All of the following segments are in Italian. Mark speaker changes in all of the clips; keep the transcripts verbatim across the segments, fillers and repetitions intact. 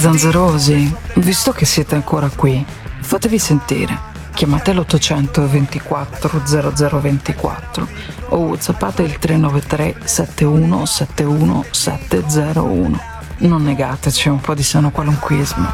Speaker 1: Zanzerosi, visto che siete ancora qui, fatevi sentire. Chiamate l'ottocento ventiquattro zero zero ventiquattro o whatsappate il tre nove tre sette uno sette uno sette zero uno. Non negateci un po' di sano qualunquismo.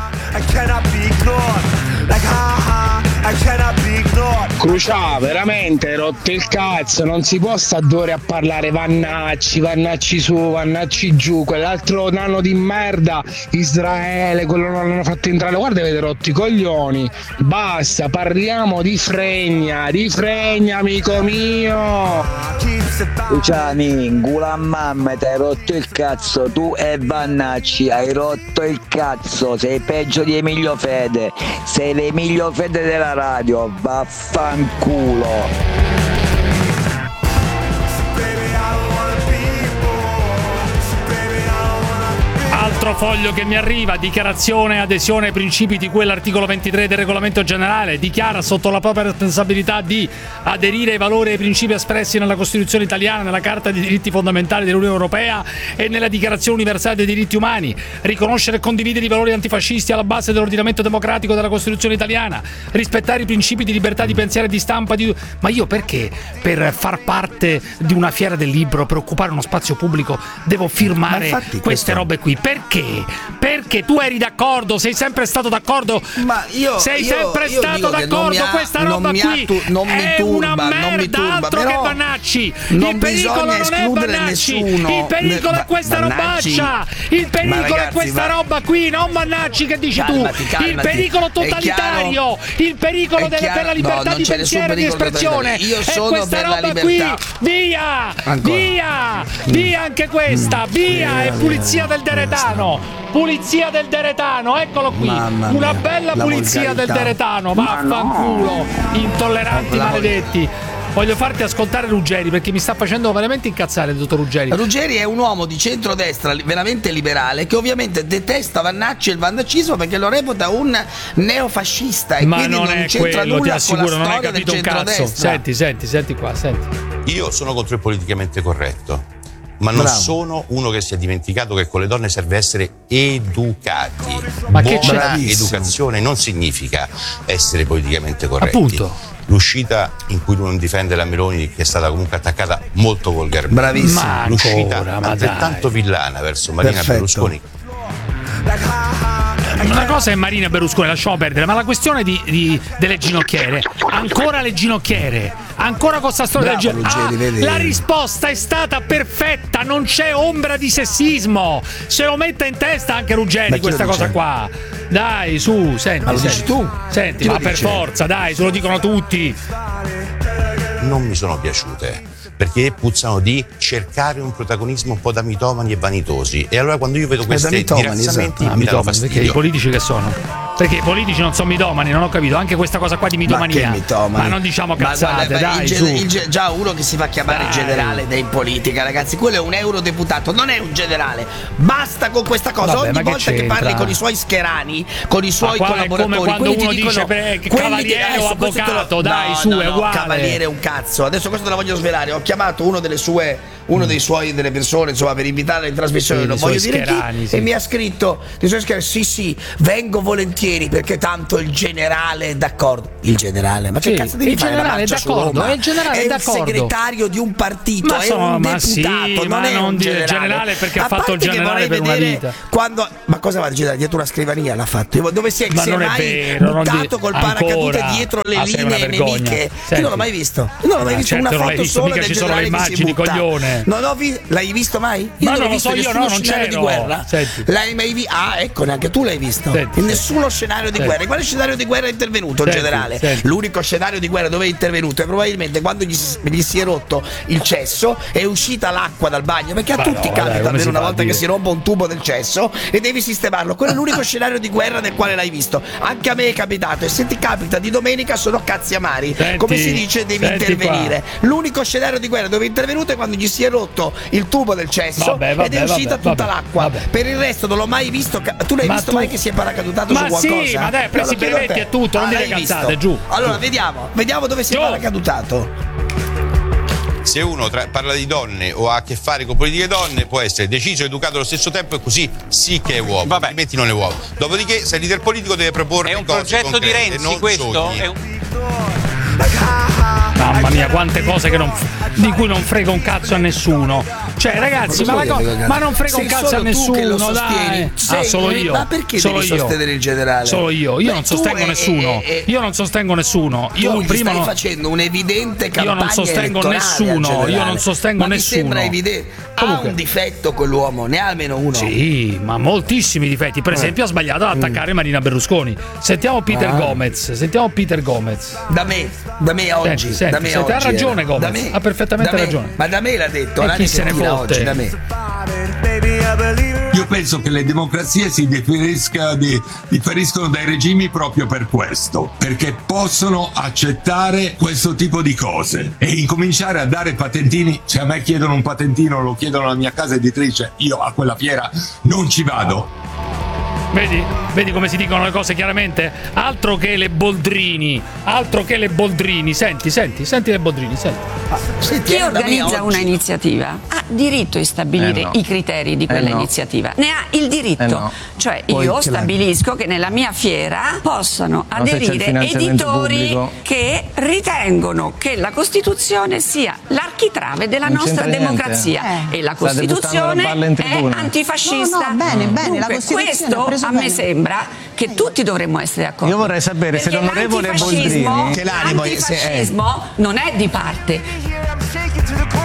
Speaker 2: Crucià, veramente rotto il cazzo, non si può sta due ore a parlare vannacci, vannacci su, vannacci giù, quell'altro nano di merda, Israele, quello non l'hanno fatto entrare, guarda avete rotto i coglioni, basta, parliamo di fregna, di fregna amico mio.
Speaker 3: Luciani, gula mamma, ti hai rotto il cazzo, tu e Vannacci, hai rotto il cazzo, sei peggio di Emilio Fede, sei l'Emilio Fede della radio, vaffanculo.
Speaker 4: Altro foglio che mi arriva, dichiarazione e adesione ai principi di quell'articolo ventitré del regolamento generale, dichiara sotto la propria responsabilità di aderire ai valori e ai principi espressi nella Costituzione italiana, nella Carta dei diritti fondamentali dell'Unione Europea e nella Dichiarazione universale dei diritti umani, riconoscere e condividere i valori antifascisti alla base dell'ordinamento democratico della Costituzione italiana, rispettare i principi di libertà di pensiero e di stampa di... Ma io perché per far parte di una fiera del libro, per occupare uno spazio pubblico, devo firmare queste
Speaker 5: questo...
Speaker 4: robe qui? Perché? Perché tu eri d'accordo, sei sempre stato d'accordo.
Speaker 5: Ma io
Speaker 4: sei
Speaker 5: io,
Speaker 4: sempre
Speaker 5: io
Speaker 4: stato d'accordo.
Speaker 5: Ha,
Speaker 4: questa roba qui
Speaker 5: tu, non mi
Speaker 4: è
Speaker 5: turba,
Speaker 4: una merda,
Speaker 5: non mi turba,
Speaker 4: altro
Speaker 5: però
Speaker 4: che Vannacci.
Speaker 5: Non
Speaker 4: Il pericolo non è Vannacci.
Speaker 5: Nessuno.
Speaker 4: Il pericolo
Speaker 5: ne,
Speaker 4: è questa
Speaker 5: Vannacci.
Speaker 4: robaccia. Il pericolo
Speaker 5: ragazzi,
Speaker 4: è questa
Speaker 5: va...
Speaker 4: roba qui, non Vannacci che dici
Speaker 5: calmati,
Speaker 4: tu.
Speaker 5: calmati.
Speaker 4: Il pericolo totalitario, il pericolo delle, per la libertà no, di pensiero e di espressione.
Speaker 5: Io
Speaker 4: è
Speaker 5: sono
Speaker 4: questa
Speaker 5: per
Speaker 4: roba
Speaker 5: la libertà.
Speaker 4: qui. Via,
Speaker 5: Ancora.
Speaker 4: via, via anche questa. Via e pulizia del Deretano. Pulizia del Deretano, eccolo qui,
Speaker 5: Mamma
Speaker 4: una
Speaker 5: mia,
Speaker 4: bella pulizia del Deretano, vaffanculo, intolleranti
Speaker 5: no.
Speaker 4: maledetti. Voglio farti ascoltare Ruggeri perché mi sta facendo veramente incazzare il dottor Ruggeri.
Speaker 5: Ruggeri è un uomo di centrodestra veramente liberale che ovviamente detesta Vannacci e il vannaccismo perché lo reputa un neofascista e
Speaker 4: Ma
Speaker 5: quindi
Speaker 4: non,
Speaker 5: non
Speaker 4: è
Speaker 5: c'entra
Speaker 4: quello,
Speaker 5: nulla
Speaker 4: ti assicuro,
Speaker 5: con la
Speaker 4: non hai
Speaker 5: storia del
Speaker 4: capito un cazzo.
Speaker 5: centrodestra.
Speaker 4: Senti, senti, senti qua, senti.
Speaker 6: Io sono contro il politicamente corretto. Ma non
Speaker 5: Bravo.
Speaker 6: sono uno che si è dimenticato che con le donne serve essere educati.
Speaker 4: Ma che
Speaker 6: Buona
Speaker 4: c'è?
Speaker 6: educazione non significa essere politicamente corretti.
Speaker 4: Appunto.
Speaker 6: L'uscita in cui lui non difende la Meloni, che è stata comunque attaccata molto volgarmente.
Speaker 5: Bravissimo.
Speaker 4: Ma
Speaker 6: L'uscita
Speaker 4: ancora, ma
Speaker 6: altrettanto
Speaker 4: dai.
Speaker 6: villana verso Marina
Speaker 5: Perfetto.
Speaker 6: Berlusconi.
Speaker 4: Una cosa è Marina Berlusconi, lasciamo perdere, ma la questione di, di, delle ginocchiere, ancora le ginocchiere, ancora con sta storia del
Speaker 5: Bravo,
Speaker 4: genere.
Speaker 5: Ruggeri, vedi?
Speaker 4: La risposta è stata perfetta, non c'è ombra di sessismo. Se lo metta in testa anche Ruggeri
Speaker 5: Ma chi
Speaker 4: questa
Speaker 5: lo
Speaker 4: cosa
Speaker 5: dice?
Speaker 4: qua. Dai, su, senti.
Speaker 5: Ma lo
Speaker 4: senti.
Speaker 5: dici tu?
Speaker 4: Senti,
Speaker 5: Chi lo
Speaker 4: ma per
Speaker 5: dice?
Speaker 4: forza, dai, se lo dicono tutti.
Speaker 6: Non mi sono piaciute perché puzzano di cercare un protagonismo un po' da mitomani e vanitosi, e allora quando io vedo questi
Speaker 5: mitomani,
Speaker 6: dirazzamenti
Speaker 4: Ah,
Speaker 6: mi danno
Speaker 4: mitomani, perché i
Speaker 6: fastidio.
Speaker 4: politici che sono? Perché i politici non sono mitomani, non ho capito. Anche questa cosa qua di mitomania.
Speaker 5: Ma che mitomani?
Speaker 4: Ma non diciamo
Speaker 5: Ma
Speaker 4: cazzate,
Speaker 5: guarda,
Speaker 4: dai,
Speaker 5: il
Speaker 4: su.
Speaker 5: gen- il gen- già uno che si fa chiamare
Speaker 4: Dai.
Speaker 5: generale ed è in politica, ragazzi, quello è un eurodeputato, non è un generale. Basta con questa cosa.
Speaker 4: Vabbè, ma
Speaker 5: Ogni
Speaker 4: che
Speaker 5: volta che
Speaker 4: c'entra?
Speaker 5: parli con i suoi scherani, con i suoi
Speaker 4: qua è
Speaker 5: collaboratori,
Speaker 4: come quando
Speaker 5: quelli ti
Speaker 4: uno
Speaker 5: dicono,
Speaker 4: dice, beh,
Speaker 5: quelli
Speaker 4: cavaliere
Speaker 5: ti-
Speaker 4: o
Speaker 5: adesso questo te lo-
Speaker 4: avvocato, dai,
Speaker 5: no,
Speaker 4: su,
Speaker 5: no,
Speaker 4: è
Speaker 5: no,
Speaker 4: uguale.
Speaker 5: cavaliere è un cazzo. Adesso questo te la voglio svelare. Ho chiamato uno delle sue, uno dei suoi, delle persone, insomma, per invitarla in trasmissione,
Speaker 4: Sì,
Speaker 5: non
Speaker 4: dei
Speaker 5: voglio
Speaker 4: suoi
Speaker 5: dire
Speaker 4: scherani,
Speaker 5: chi,
Speaker 4: sì.
Speaker 5: e mi ha scritto dei suoi scherani, sì sì, vengo volentieri perché tanto il generale è d'accordo. Il generale, ma che
Speaker 4: Sì,
Speaker 5: cazzo devi
Speaker 4: il
Speaker 5: fare la
Speaker 4: generale è
Speaker 5: marcia su
Speaker 4: d'accordo,
Speaker 5: Roma?
Speaker 4: è il generale
Speaker 5: è
Speaker 4: è
Speaker 5: il
Speaker 4: d'accordo.
Speaker 5: segretario di un partito,
Speaker 4: Ma
Speaker 5: è
Speaker 4: sono-
Speaker 5: un
Speaker 4: ma
Speaker 5: deputato,
Speaker 4: sì,
Speaker 5: non
Speaker 4: ma
Speaker 5: è
Speaker 4: non
Speaker 5: un
Speaker 4: dire
Speaker 5: generale.
Speaker 4: generale perché ha
Speaker 5: A
Speaker 4: fatto
Speaker 5: parte
Speaker 4: il
Speaker 5: che
Speaker 4: generale
Speaker 5: vorrei
Speaker 4: per una
Speaker 5: vedere
Speaker 4: vita.
Speaker 5: Quando, ma cosa va il generale? Dietro una scrivania l'ha fatto. Dove si è,
Speaker 4: Ma
Speaker 5: si è
Speaker 4: non è
Speaker 5: mai
Speaker 4: vero, non
Speaker 5: buttato
Speaker 4: di-
Speaker 5: col paracadute
Speaker 4: ancora.
Speaker 5: dietro le
Speaker 4: Ah, sei una
Speaker 5: linee
Speaker 4: vergogna.
Speaker 5: nemiche? Io
Speaker 4: Senti.
Speaker 5: non l'ho mai visto. Io non l'ho mai
Speaker 4: Ah,
Speaker 5: visto
Speaker 4: certo
Speaker 5: una
Speaker 4: non l'hai
Speaker 5: foto
Speaker 4: visto,
Speaker 5: sola
Speaker 4: mica
Speaker 5: del
Speaker 4: ci sono le
Speaker 5: generale che si
Speaker 4: immagini,
Speaker 5: butta.
Speaker 4: coglione.
Speaker 5: Non ho vi- l'hai visto mai? Io
Speaker 4: Ma
Speaker 5: non
Speaker 4: non
Speaker 5: l'ho
Speaker 4: lo
Speaker 5: visto
Speaker 4: so
Speaker 5: in
Speaker 4: io,
Speaker 5: nessuno
Speaker 4: no, non
Speaker 5: scenario
Speaker 4: c'ero.
Speaker 5: di guerra.
Speaker 4: Senti.
Speaker 5: L'hai mai visto? Ah, ecco, neanche tu l'hai visto.
Speaker 4: Senti,
Speaker 5: In
Speaker 4: senti.
Speaker 5: nessuno scenario di
Speaker 4: Senti.
Speaker 5: guerra. In quale scenario di guerra è intervenuto il
Speaker 4: Senti,
Speaker 5: generale?
Speaker 4: senti.
Speaker 5: L'unico scenario di guerra dove è intervenuto è probabilmente quando gli si, gli si è rotto il cesso, è uscita l'acqua dal bagno, perché a
Speaker 4: Ma
Speaker 5: tutti
Speaker 4: no,
Speaker 5: capita
Speaker 4: dai, come
Speaker 5: almeno
Speaker 4: si
Speaker 5: una
Speaker 4: fa a
Speaker 5: volta che
Speaker 4: dire?
Speaker 5: si rompe un tubo del cesso e devi sistemarlo. Quello è l'unico scenario di guerra nel quale l'hai visto. Anche a me è capitato, e se ti capita di domenica sono cazzi amari.
Speaker 4: Senti,
Speaker 5: Come si dice, devi
Speaker 4: senti
Speaker 5: intervenire. L'unico scenario di guerra dove è intervenuto è quando gli si è rotto il tubo del cesso
Speaker 4: Vabbè, vabbè,
Speaker 5: ed è uscita
Speaker 4: vabbè,
Speaker 5: tutta
Speaker 4: vabbè,
Speaker 5: l'acqua.
Speaker 4: vabbè.
Speaker 5: Per il resto non l'ho mai visto. ca- Tu l'hai
Speaker 4: Ma
Speaker 5: visto
Speaker 4: tu-
Speaker 5: mai che si è paracadutato
Speaker 4: Ma
Speaker 5: su qualcosa?
Speaker 4: sì, ma dai, ha preso
Speaker 5: No,
Speaker 4: i
Speaker 5: lo chiedo a
Speaker 4: brevetti
Speaker 5: te.
Speaker 4: e tutto, non
Speaker 5: Ah,
Speaker 4: dire
Speaker 5: l'hai
Speaker 4: cazzate,
Speaker 5: visto?
Speaker 4: giù.
Speaker 5: Allora
Speaker 4: Giù.
Speaker 5: vediamo, vediamo dove si è
Speaker 4: Giù.
Speaker 5: paracadutato.
Speaker 6: se uno tra- parla di donne o ha a che fare con politiche donne può essere deciso, educato allo stesso tempo e così sì che è uomo,
Speaker 7: Vabbè.
Speaker 6: altrimenti non è uomo. Dopodiché se il leader politico deve proporre
Speaker 7: È un
Speaker 6: cose
Speaker 7: progetto di
Speaker 6: concrete,
Speaker 7: Renzi
Speaker 6: non
Speaker 7: questo?
Speaker 6: sogni.
Speaker 7: È un...
Speaker 4: Mamma mia, quante cose che non, di cui non frega un cazzo a nessuno. Cioè, ragazzi, ma, la co- ma non frega
Speaker 5: Sei
Speaker 4: un cazzo
Speaker 5: solo
Speaker 4: a
Speaker 5: tu
Speaker 4: nessuno,
Speaker 5: che lo
Speaker 4: dai.
Speaker 5: sostieni. Sei-
Speaker 4: Ah, solo io.
Speaker 5: Ma perché
Speaker 4: solo
Speaker 5: devi
Speaker 4: io.
Speaker 5: sostenere il generale?
Speaker 4: Solo io. Io
Speaker 5: Beh,
Speaker 4: non
Speaker 5: tu
Speaker 4: sostengo
Speaker 5: e-
Speaker 4: nessuno.
Speaker 5: e- e-
Speaker 4: Io non sostengo nessuno. Io
Speaker 5: tu gli
Speaker 4: prima
Speaker 5: stai
Speaker 4: non-
Speaker 5: facendo un'evidente campagna
Speaker 4: Io non sostengo
Speaker 5: elettorale al
Speaker 4: nessuno,
Speaker 5: generale.
Speaker 4: io non sostengo
Speaker 5: ma
Speaker 4: nessuno.
Speaker 5: Mi sembra evidente.
Speaker 4: Comunque-
Speaker 5: Ha un difetto quell'uomo, ne ha almeno uno.
Speaker 4: Sì, ma moltissimi difetti. Per esempio, ha sbagliato ad attaccare Marina Berlusconi. Sentiamo Peter
Speaker 5: Ah.
Speaker 4: Gomez. Sentiamo Peter Gomez.
Speaker 5: Da me, da me oggi.
Speaker 4: Senti, senti,
Speaker 5: da me
Speaker 4: senti, ha
Speaker 5: oggi
Speaker 4: ragione
Speaker 5: era.
Speaker 4: Gomez,
Speaker 5: Da me,
Speaker 4: ha perfettamente
Speaker 5: da me.
Speaker 4: ragione.
Speaker 5: Ma da me l'ha detto,
Speaker 4: E
Speaker 5: la
Speaker 4: chi se ne
Speaker 5: Cristina
Speaker 4: fotte?
Speaker 5: oggi, da me.
Speaker 8: Io penso che le democrazie si differisca di- differiscono dai regimi proprio per questo, perché possono accettare questo tipo di cose e incominciare a dare patentini. Se a me chiedono un patentino, lo chiedono alla mia casa editrice, io a quella fiera non ci vado.
Speaker 4: Vedi? Vedi come si dicono le cose chiaramente? Altro che le Boldrini, altro che le Boldrini. Senti, senti, senti le Boldrini, senti.
Speaker 5: Senti,
Speaker 9: Chi
Speaker 5: era da me
Speaker 9: organizza
Speaker 5: oggi.
Speaker 9: una iniziativa ha diritto di stabilire
Speaker 10: Eh no.
Speaker 9: i criteri di quella
Speaker 10: Eh no.
Speaker 9: iniziativa. Ne ha il diritto.
Speaker 10: Eh no.
Speaker 9: Cioè
Speaker 10: Poi
Speaker 9: io
Speaker 10: ce l'hai.
Speaker 9: stabilisco che nella mia fiera possano
Speaker 10: Ma se c'è il
Speaker 9: aderire
Speaker 10: finanziamento
Speaker 9: editori
Speaker 10: pubblico?
Speaker 9: che ritengono che la Costituzione sia l'architrave della
Speaker 10: Non
Speaker 9: nostra
Speaker 10: c'entra niente.
Speaker 9: democrazia
Speaker 11: Eh.
Speaker 9: e la
Speaker 10: State buttando
Speaker 9: Costituzione
Speaker 10: la palla in
Speaker 9: è
Speaker 10: tribuna.
Speaker 9: antifascista.
Speaker 11: No, no, bene, bene,
Speaker 9: Dunque,
Speaker 11: la Costituzione ha
Speaker 9: questo
Speaker 11: preso
Speaker 9: a me
Speaker 11: bene.
Speaker 9: sembra che tutti dovremmo essere d'accordo.
Speaker 10: Io vorrei sapere se
Speaker 9: Perché
Speaker 10: l'onorevole
Speaker 9: l'antifascismo-
Speaker 10: Boldrini-
Speaker 5: Che l'animo è- se- eh.
Speaker 9: l'antifascismo non è di parte.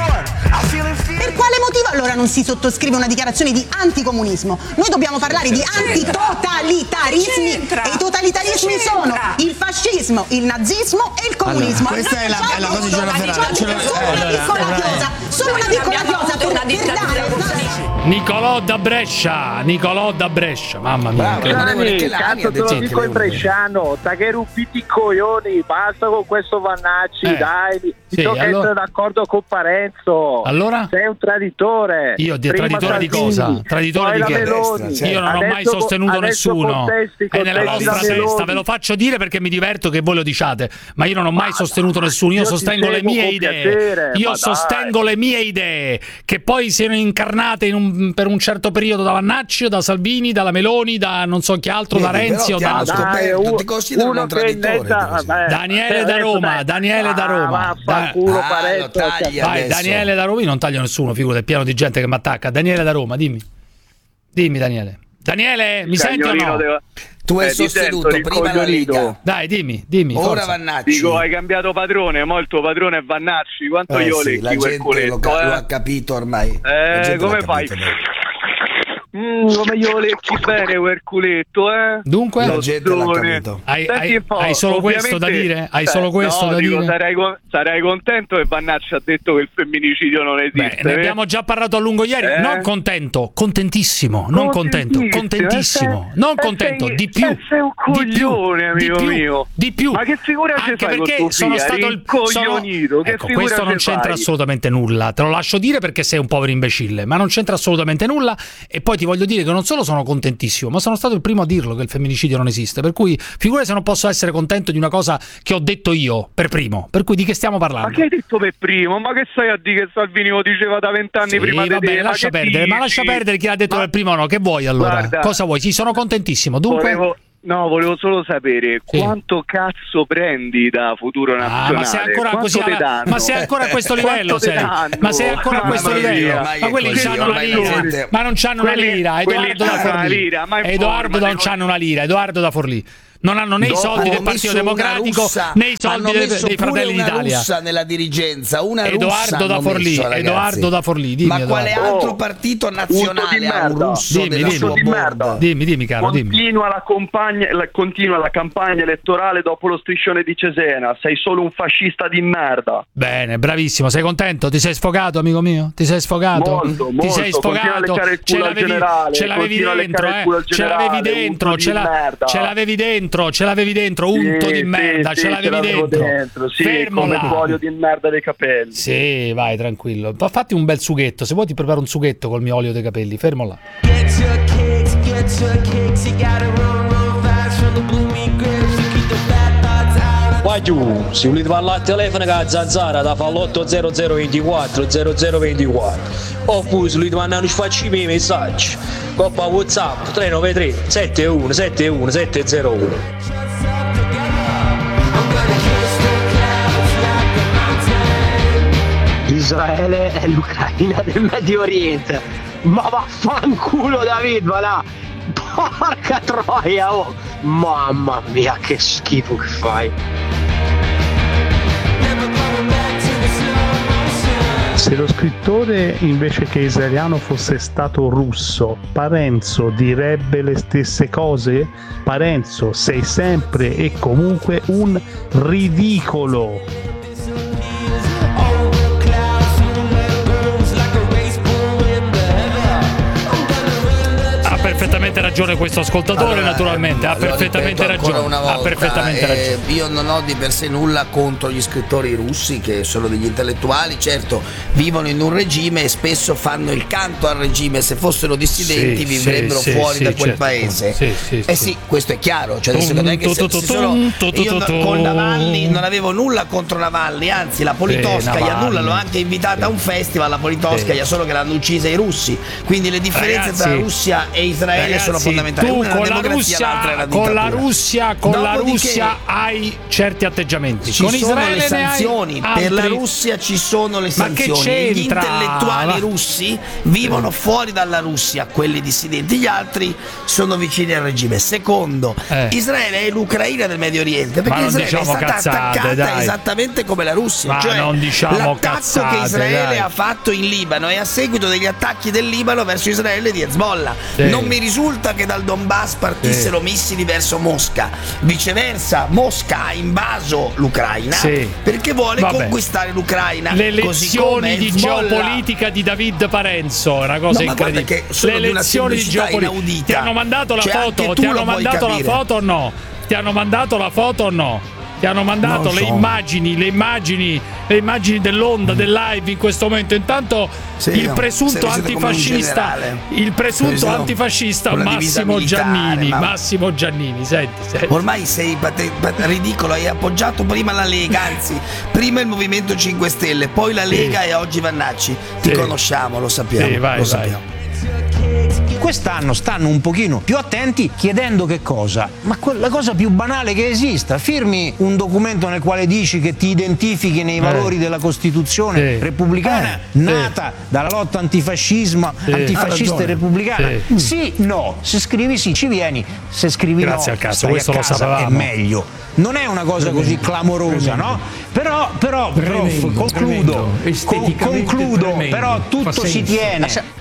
Speaker 11: Per quale motivo allora non si sottoscrive una dichiarazione di anticomunismo? Noi dobbiamo parlare di antitotalitarismi
Speaker 9: C'entra.
Speaker 11: e i totalitarismi
Speaker 9: C'entra.
Speaker 11: sono il fascismo, il nazismo e il comunismo.
Speaker 10: Allora, questa è la- è la cosa di Giovanna Ferrara. Ce l'ho-
Speaker 11: Solo una
Speaker 10: allora,
Speaker 11: piccola
Speaker 10: allora,
Speaker 11: cosa, solo una
Speaker 9: Noi
Speaker 11: piccola
Speaker 9: abbiamo
Speaker 11: cosa
Speaker 9: avuto
Speaker 11: per,
Speaker 9: una
Speaker 11: per
Speaker 9: dittatura
Speaker 11: dare
Speaker 9: comunista.
Speaker 4: Nicolò da Brescia, Nicolò da Brescia, mamma mia.
Speaker 5: Bravo,
Speaker 4: che-
Speaker 5: l'onorevole
Speaker 12: Gianni,
Speaker 5: Chelani ha
Speaker 12: cazzo te
Speaker 5: detto
Speaker 12: lo
Speaker 5: che
Speaker 12: dico
Speaker 5: le
Speaker 12: in
Speaker 5: urne.
Speaker 12: bresciano, ta che ruppiti i coglioni, basta con questo Vannacci,
Speaker 4: Eh,
Speaker 12: dai, ti
Speaker 4: sì,
Speaker 12: tocca
Speaker 4: allora-
Speaker 12: essere d'accordo con Parenzo.
Speaker 4: Allora?
Speaker 12: Sei un traditore.
Speaker 4: Io di
Speaker 12: Prima
Speaker 4: traditore di
Speaker 12: Salvini,
Speaker 4: cosa? Traditore
Speaker 12: poi
Speaker 4: di
Speaker 12: la
Speaker 4: che?
Speaker 12: Meloni.
Speaker 5: Destra,
Speaker 4: Io non ho mai
Speaker 12: Adesso-
Speaker 4: sostenuto
Speaker 12: adesso
Speaker 4: nessuno.
Speaker 12: contesti,
Speaker 4: È nella
Speaker 12: contesti
Speaker 4: vostra
Speaker 12: la
Speaker 4: testa,
Speaker 12: Meloni.
Speaker 4: ve lo faccio dire perché mi diverto che voi lo diciate, ma io non ho mai sostenuto nessuno, io
Speaker 12: io ti
Speaker 4: sostengo le
Speaker 12: seguo
Speaker 4: mie
Speaker 12: con
Speaker 4: idee.
Speaker 12: piacere,
Speaker 4: Io
Speaker 12: ma
Speaker 4: sostengo le mie idee, che poi siano incarnate in un- per un certo periodo da Vannacci, da Salvini, dalla Meloni, da non so chi altro, da
Speaker 5: Vedi,
Speaker 4: Renzi
Speaker 5: però
Speaker 4: o
Speaker 5: ti
Speaker 4: da
Speaker 5: hanno
Speaker 4: altri.
Speaker 5: scoperto,
Speaker 12: Dai,
Speaker 5: ti considerano
Speaker 12: uno
Speaker 5: un
Speaker 12: che
Speaker 5: traditore,
Speaker 12: inventa-
Speaker 5: ti considerano.
Speaker 12: vabbè,
Speaker 4: Daniele
Speaker 12: adesso
Speaker 4: da Roma,
Speaker 12: dai.
Speaker 4: Daniele da
Speaker 12: Ah,
Speaker 4: Roma.
Speaker 12: vaffanculo,
Speaker 5: Ah,
Speaker 12: Parenzo,
Speaker 5: lo tagli
Speaker 12: cazzo.
Speaker 4: Vai,
Speaker 5: adesso.
Speaker 4: Daniele da Roma, io non taglio nessuno, figurati, è pieno di gente che mi attacca. Daniele da Roma, dimmi. Dimmi Daniele. Daniele, mi senti o
Speaker 12: Cagnolino
Speaker 4: no?
Speaker 12: deve-
Speaker 5: Tu hai
Speaker 12: Eh, ti
Speaker 5: sostenuto
Speaker 12: sento,
Speaker 5: prima la
Speaker 12: rincoglionito.
Speaker 5: Lega,
Speaker 4: Dai, dimmi, dimmi.
Speaker 5: ora
Speaker 4: forza.
Speaker 5: Vannacci.
Speaker 12: Dico, hai cambiato padrone, mo il tuo padrone è Vannacci, quanto
Speaker 5: Eh
Speaker 12: io
Speaker 5: sì,
Speaker 12: lecchi
Speaker 5: la
Speaker 12: quel
Speaker 5: gente lo,
Speaker 12: culetto,
Speaker 5: ca-
Speaker 12: eh?
Speaker 5: lo ha capito ormai. La
Speaker 12: Eh,
Speaker 5: gente
Speaker 12: come
Speaker 5: l'ha
Speaker 12: fai?
Speaker 5: capito ormai.
Speaker 12: Mm, come io lecchi bene quel culetto, eh?
Speaker 4: Dunque?
Speaker 5: La gente l'ha
Speaker 12: Zozzone.
Speaker 5: capito.
Speaker 4: Hai-
Speaker 12: Senti
Speaker 4: hai-
Speaker 12: un po',
Speaker 4: hai solo questo da
Speaker 12: ovviamente-
Speaker 4: dire? Hai
Speaker 12: eh,
Speaker 4: solo questo
Speaker 12: no,
Speaker 4: da
Speaker 12: dico,
Speaker 4: dire?
Speaker 12: Sarei, con- sarei contento che Vannacci ha detto che il femminicidio non esiste.
Speaker 4: Beh, ne
Speaker 12: eh?
Speaker 4: abbiamo già parlato a lungo ieri.
Speaker 12: Eh?
Speaker 4: Non contento, contentissimo. Non contento,
Speaker 12: Contentissimo,
Speaker 4: contentissimo.
Speaker 12: eh,
Speaker 4: Non
Speaker 12: eh,
Speaker 4: contento,
Speaker 12: sei-
Speaker 4: di più.
Speaker 12: eh, sei un
Speaker 4: di più,
Speaker 12: coglione, amico
Speaker 4: di più,
Speaker 12: mio.
Speaker 4: Di più.
Speaker 12: Ma che figura ci
Speaker 4: Anche
Speaker 12: fai con
Speaker 4: perché
Speaker 12: tuo
Speaker 4: sono
Speaker 12: figlio?
Speaker 4: stato il sono-
Speaker 12: Rincoglionito, che
Speaker 4: Ecco,
Speaker 12: figura
Speaker 4: questo non
Speaker 12: ci
Speaker 4: c'entra
Speaker 12: fai?
Speaker 4: assolutamente nulla. Te lo lascio dire perché sei un povero imbecille, ma non c'entra assolutamente nulla. E poi ti voglio dire che non solo sono contentissimo, ma sono stato il primo a dirlo che il femminicidio non esiste. Per cui figura se non posso essere contento di una cosa che ho detto io per primo. Per cui di che stiamo parlando?
Speaker 12: Ma che hai detto per primo? Ma che stai a dire che Salvini lo diceva da vent'anni
Speaker 4: Sì,
Speaker 12: prima di
Speaker 4: va
Speaker 12: te?
Speaker 4: bene,
Speaker 12: Ma
Speaker 4: lascia
Speaker 12: che
Speaker 4: perdere, ma
Speaker 12: dici?
Speaker 4: lascia perdere chi l'ha detto
Speaker 12: Ma-
Speaker 4: per primo o no. Che vuoi allora?
Speaker 12: Guarda,
Speaker 4: Cosa vuoi? Sì, sono contentissimo. Dunque.
Speaker 12: Volevo, no, volevo solo sapere
Speaker 4: Sì.
Speaker 12: quanto cazzo prendi da Futuro
Speaker 4: Ah,
Speaker 12: Nazionale?
Speaker 4: ma sei ancora
Speaker 12: Quanto
Speaker 4: così
Speaker 12: te
Speaker 4: alla-
Speaker 12: danno?
Speaker 4: ma sei ancora a questo livello,
Speaker 12: Quanto te
Speaker 4: sei?
Speaker 12: danno?
Speaker 4: Ma sei ancora a
Speaker 12: Mamma
Speaker 4: questo
Speaker 12: mia.
Speaker 4: livello?
Speaker 5: ormai
Speaker 4: Ma
Speaker 5: è
Speaker 4: quelli
Speaker 5: così,
Speaker 4: c'hanno una
Speaker 5: ormai la
Speaker 4: lira,
Speaker 5: gente-
Speaker 4: ma non c'hanno una
Speaker 12: Quelli-
Speaker 4: lira.
Speaker 12: quelli
Speaker 4: Edoardo da
Speaker 12: c'hanno una
Speaker 4: Forlì.
Speaker 12: lira, ma
Speaker 4: Edoardo non
Speaker 12: informati,
Speaker 4: c'hanno una lira. Edoardo da Forlì. Non hanno né i
Speaker 5: Dopo
Speaker 4: soldi del
Speaker 5: hanno
Speaker 4: Partito
Speaker 5: messo una
Speaker 4: Democratico
Speaker 5: russa,
Speaker 4: né i soldi
Speaker 5: hanno
Speaker 4: dei,
Speaker 5: messo
Speaker 4: dei
Speaker 5: pure
Speaker 4: Fratelli
Speaker 5: una
Speaker 4: d'Italia.
Speaker 5: russa nella dirigenza, una russa
Speaker 4: Edoardo da
Speaker 5: hanno
Speaker 4: Forlì,
Speaker 5: messo, ragazzi.
Speaker 4: Edoardo da Forlì, dimmi,
Speaker 5: Ma quale
Speaker 4: Edoardo.
Speaker 5: altro
Speaker 12: Oh,
Speaker 5: partito
Speaker 12: urso
Speaker 5: nazionale
Speaker 12: di
Speaker 5: ha un
Speaker 12: merda.
Speaker 5: russo
Speaker 4: Dimmi,
Speaker 5: nella
Speaker 4: dimmi.
Speaker 5: sua
Speaker 12: Urso di
Speaker 5: board?
Speaker 12: merda.
Speaker 4: Dimmi, dimmi, caro, dimmi.
Speaker 12: Continua la, compagna, la, continua la campagna elettorale dopo lo striscione di Cesena. Sei solo un fascista di merda.
Speaker 4: Bene, bravissimo, sei contento? Ti sei sfogato, amico mio? Ti sei sfogato?
Speaker 12: Molto,
Speaker 4: Ti
Speaker 12: molto.
Speaker 4: sei
Speaker 12: Continua a
Speaker 4: sfogato?
Speaker 12: leccare il
Speaker 4: Ce
Speaker 12: culo al
Speaker 4: l'avevi,
Speaker 12: generale,
Speaker 4: ce l'avevi
Speaker 12: continua a
Speaker 4: dentro,
Speaker 12: leccare il culo
Speaker 4: eh?
Speaker 12: al
Speaker 4: Ce l'avevi
Speaker 12: generale,
Speaker 4: dentro,
Speaker 12: unto
Speaker 4: ce,
Speaker 12: di
Speaker 4: la-
Speaker 12: merda.
Speaker 4: ce l'avevi dentro, ce l'avevi dentro, unto
Speaker 12: Sì,
Speaker 4: di
Speaker 12: sì,
Speaker 4: merda,
Speaker 12: sì,
Speaker 4: ce l'avevi
Speaker 12: l'avevo
Speaker 4: dentro.
Speaker 12: dentro, sì,
Speaker 4: Fermo
Speaker 12: come
Speaker 4: là.
Speaker 12: l'olio di merda dei capelli.
Speaker 4: Sì, vai, tranquillo. Ma fatti un bel sughetto, se vuoi ti preparo un sughetto col mio olio dei capelli, fermo là.
Speaker 13: What
Speaker 7: giù, se volete parlare al telefono con la zanzara da fa l'otto zero zero ventiquattro zero zero ventiquattro, oppure se volete mandare un facci i messaggi coppa WhatsApp tre nove tre sette uno sette uno sette zero uno.
Speaker 13: Israele è l'Ucraina del Medio Oriente. Ma vaffanculo David, va là. Porca troia, oh. Mamma mia, che schifo che fai.
Speaker 14: Se lo scrittore invece che israeliano fosse stato russo, Parenzo direbbe le stesse cose? Parenzo, sei sempre e comunque un ridicolo.
Speaker 4: Perfettamente ragione questo ascoltatore,
Speaker 5: allora,
Speaker 4: naturalmente ha perfettamente ragione.
Speaker 5: Una volta,
Speaker 4: ha perfettamente
Speaker 5: eh,
Speaker 4: ragione.
Speaker 5: Io non ho di per sé nulla contro gli scrittori russi, che sono degli intellettuali, certo vivono in un regime e spesso fanno il canto al regime. Se fossero dissidenti
Speaker 4: sì,
Speaker 5: vivrebbero
Speaker 4: sì,
Speaker 5: fuori
Speaker 4: sì,
Speaker 5: da quel
Speaker 4: certo.
Speaker 5: paese.
Speaker 4: Sì, sì,
Speaker 5: eh
Speaker 4: sì.
Speaker 5: sì, questo è chiaro. Cioè, adesso non è che se, se sono, io no, con Navalny non avevo nulla contro Navalny, anzi la Politkovskaja nulla, l'ho anche invitata a un festival, la Politkovskaja, solo che l'hanno uccisa i russi. Quindi le differenze
Speaker 4: Ragazzi,
Speaker 5: tra Russia e Israele
Speaker 4: ragazzi,
Speaker 5: sono fondamentali.
Speaker 4: Tu
Speaker 5: Una
Speaker 4: con la,
Speaker 5: Russia,
Speaker 4: con la Russia, con la
Speaker 5: Dopodiché,
Speaker 4: Russia hai certi atteggiamenti.
Speaker 5: Ci
Speaker 4: con
Speaker 5: sono
Speaker 4: Israele
Speaker 5: le sanzioni.
Speaker 4: ne hai
Speaker 5: per la
Speaker 4: altri.
Speaker 5: Russia ci sono le
Speaker 4: Ma che
Speaker 5: sanzioni.
Speaker 4: c'entra?
Speaker 5: Gli intellettuali
Speaker 4: Ma...
Speaker 5: russi vivono fuori dalla Russia, quelli dissidenti, gli altri sono vicini al regime. Secondo,
Speaker 4: eh.
Speaker 5: Israele è l'Ucraina del Medio Oriente, perché
Speaker 4: Ma non
Speaker 5: Israele
Speaker 4: diciamo
Speaker 5: è stata
Speaker 4: cazzate,
Speaker 5: attaccata
Speaker 4: dai.
Speaker 5: esattamente come la Russia.
Speaker 4: Ma
Speaker 5: cioè,
Speaker 4: non diciamo
Speaker 5: l'attacco
Speaker 4: cazzate,
Speaker 5: che Israele
Speaker 4: dai.
Speaker 5: ha fatto in Libano è a seguito degli attacchi del Libano verso Israele di Hezbollah.
Speaker 4: Sì.
Speaker 5: Non mi risulta che dal Donbass partissero
Speaker 4: Sì.
Speaker 5: missili verso Mosca. Viceversa, Mosca ha invaso l'Ucraina
Speaker 4: Sì.
Speaker 5: perché vuole
Speaker 4: Vabbè.
Speaker 5: conquistare l'Ucraina.
Speaker 4: Le
Speaker 5: così come
Speaker 4: lezioni di
Speaker 5: Hezbollah.
Speaker 4: geopolitica di David Parenzo, una cosa
Speaker 5: No, ma guarda
Speaker 4: incredibile.
Speaker 5: che sono
Speaker 4: Le
Speaker 5: di una
Speaker 4: lezioni di
Speaker 5: semplicità
Speaker 4: geopolitica.
Speaker 5: inaudita.
Speaker 4: Ti hanno mandato la
Speaker 5: Cioè,
Speaker 4: foto?
Speaker 5: anche tu
Speaker 4: Ti hanno
Speaker 5: lo puoi
Speaker 4: mandato la
Speaker 5: capire.
Speaker 4: foto o no? Ti hanno mandato la foto o no? Ti hanno mandato
Speaker 5: Non
Speaker 4: le
Speaker 5: so.
Speaker 4: immagini, le immagini, le immagini dell'onda, del live in questo momento. Intanto
Speaker 5: Sì,
Speaker 4: il
Speaker 5: no.
Speaker 4: presunto
Speaker 5: Se siete come un
Speaker 4: antifascista,
Speaker 5: generale.
Speaker 4: il presunto
Speaker 5: Sì, no.
Speaker 4: antifascista
Speaker 5: Con la divisa
Speaker 4: Massimo
Speaker 5: militare,
Speaker 4: Giannini.
Speaker 5: ma-
Speaker 4: Massimo Giannini, senti, senti.
Speaker 5: Ormai sei pate- pat- ridicolo, hai appoggiato prima la Lega, anzi prima il Movimento cinque Stelle, poi la Lega
Speaker 4: Sì.
Speaker 5: e oggi Vannacci. Ti
Speaker 4: Sì.
Speaker 5: conosciamo, lo sappiamo.
Speaker 4: Sì, vai,
Speaker 5: lo
Speaker 4: vai.
Speaker 5: sappiamo.
Speaker 10: Quest'anno stanno un pochino più attenti, chiedendo che cosa? Ma que- la cosa più banale che esista, firmi un documento nel quale dici che ti identifichi nei valori della Costituzione
Speaker 4: Sì.
Speaker 10: repubblicana,
Speaker 4: Eh,
Speaker 10: nata dalla lotta antifascismo,
Speaker 4: Sì. Ha
Speaker 10: antifascista
Speaker 5: ragione.
Speaker 10: e repubblicana.
Speaker 4: Sì.
Speaker 10: Sì, no, se scrivi sì ci vieni, se scrivi
Speaker 4: Grazie
Speaker 10: no
Speaker 4: al cazzo,
Speaker 10: stai
Speaker 4: questo
Speaker 10: a
Speaker 4: lo
Speaker 10: casa,
Speaker 4: sapevamo.
Speaker 10: è meglio. Non è una cosa così clamorosa, no? Però, però, prof, concludo,
Speaker 15: tremendo,
Speaker 10: con-
Speaker 15: esteticamente
Speaker 10: concludo,
Speaker 15: tremendo.
Speaker 10: però
Speaker 15: Fa
Speaker 10: tutto si
Speaker 15: senso.
Speaker 10: tiene.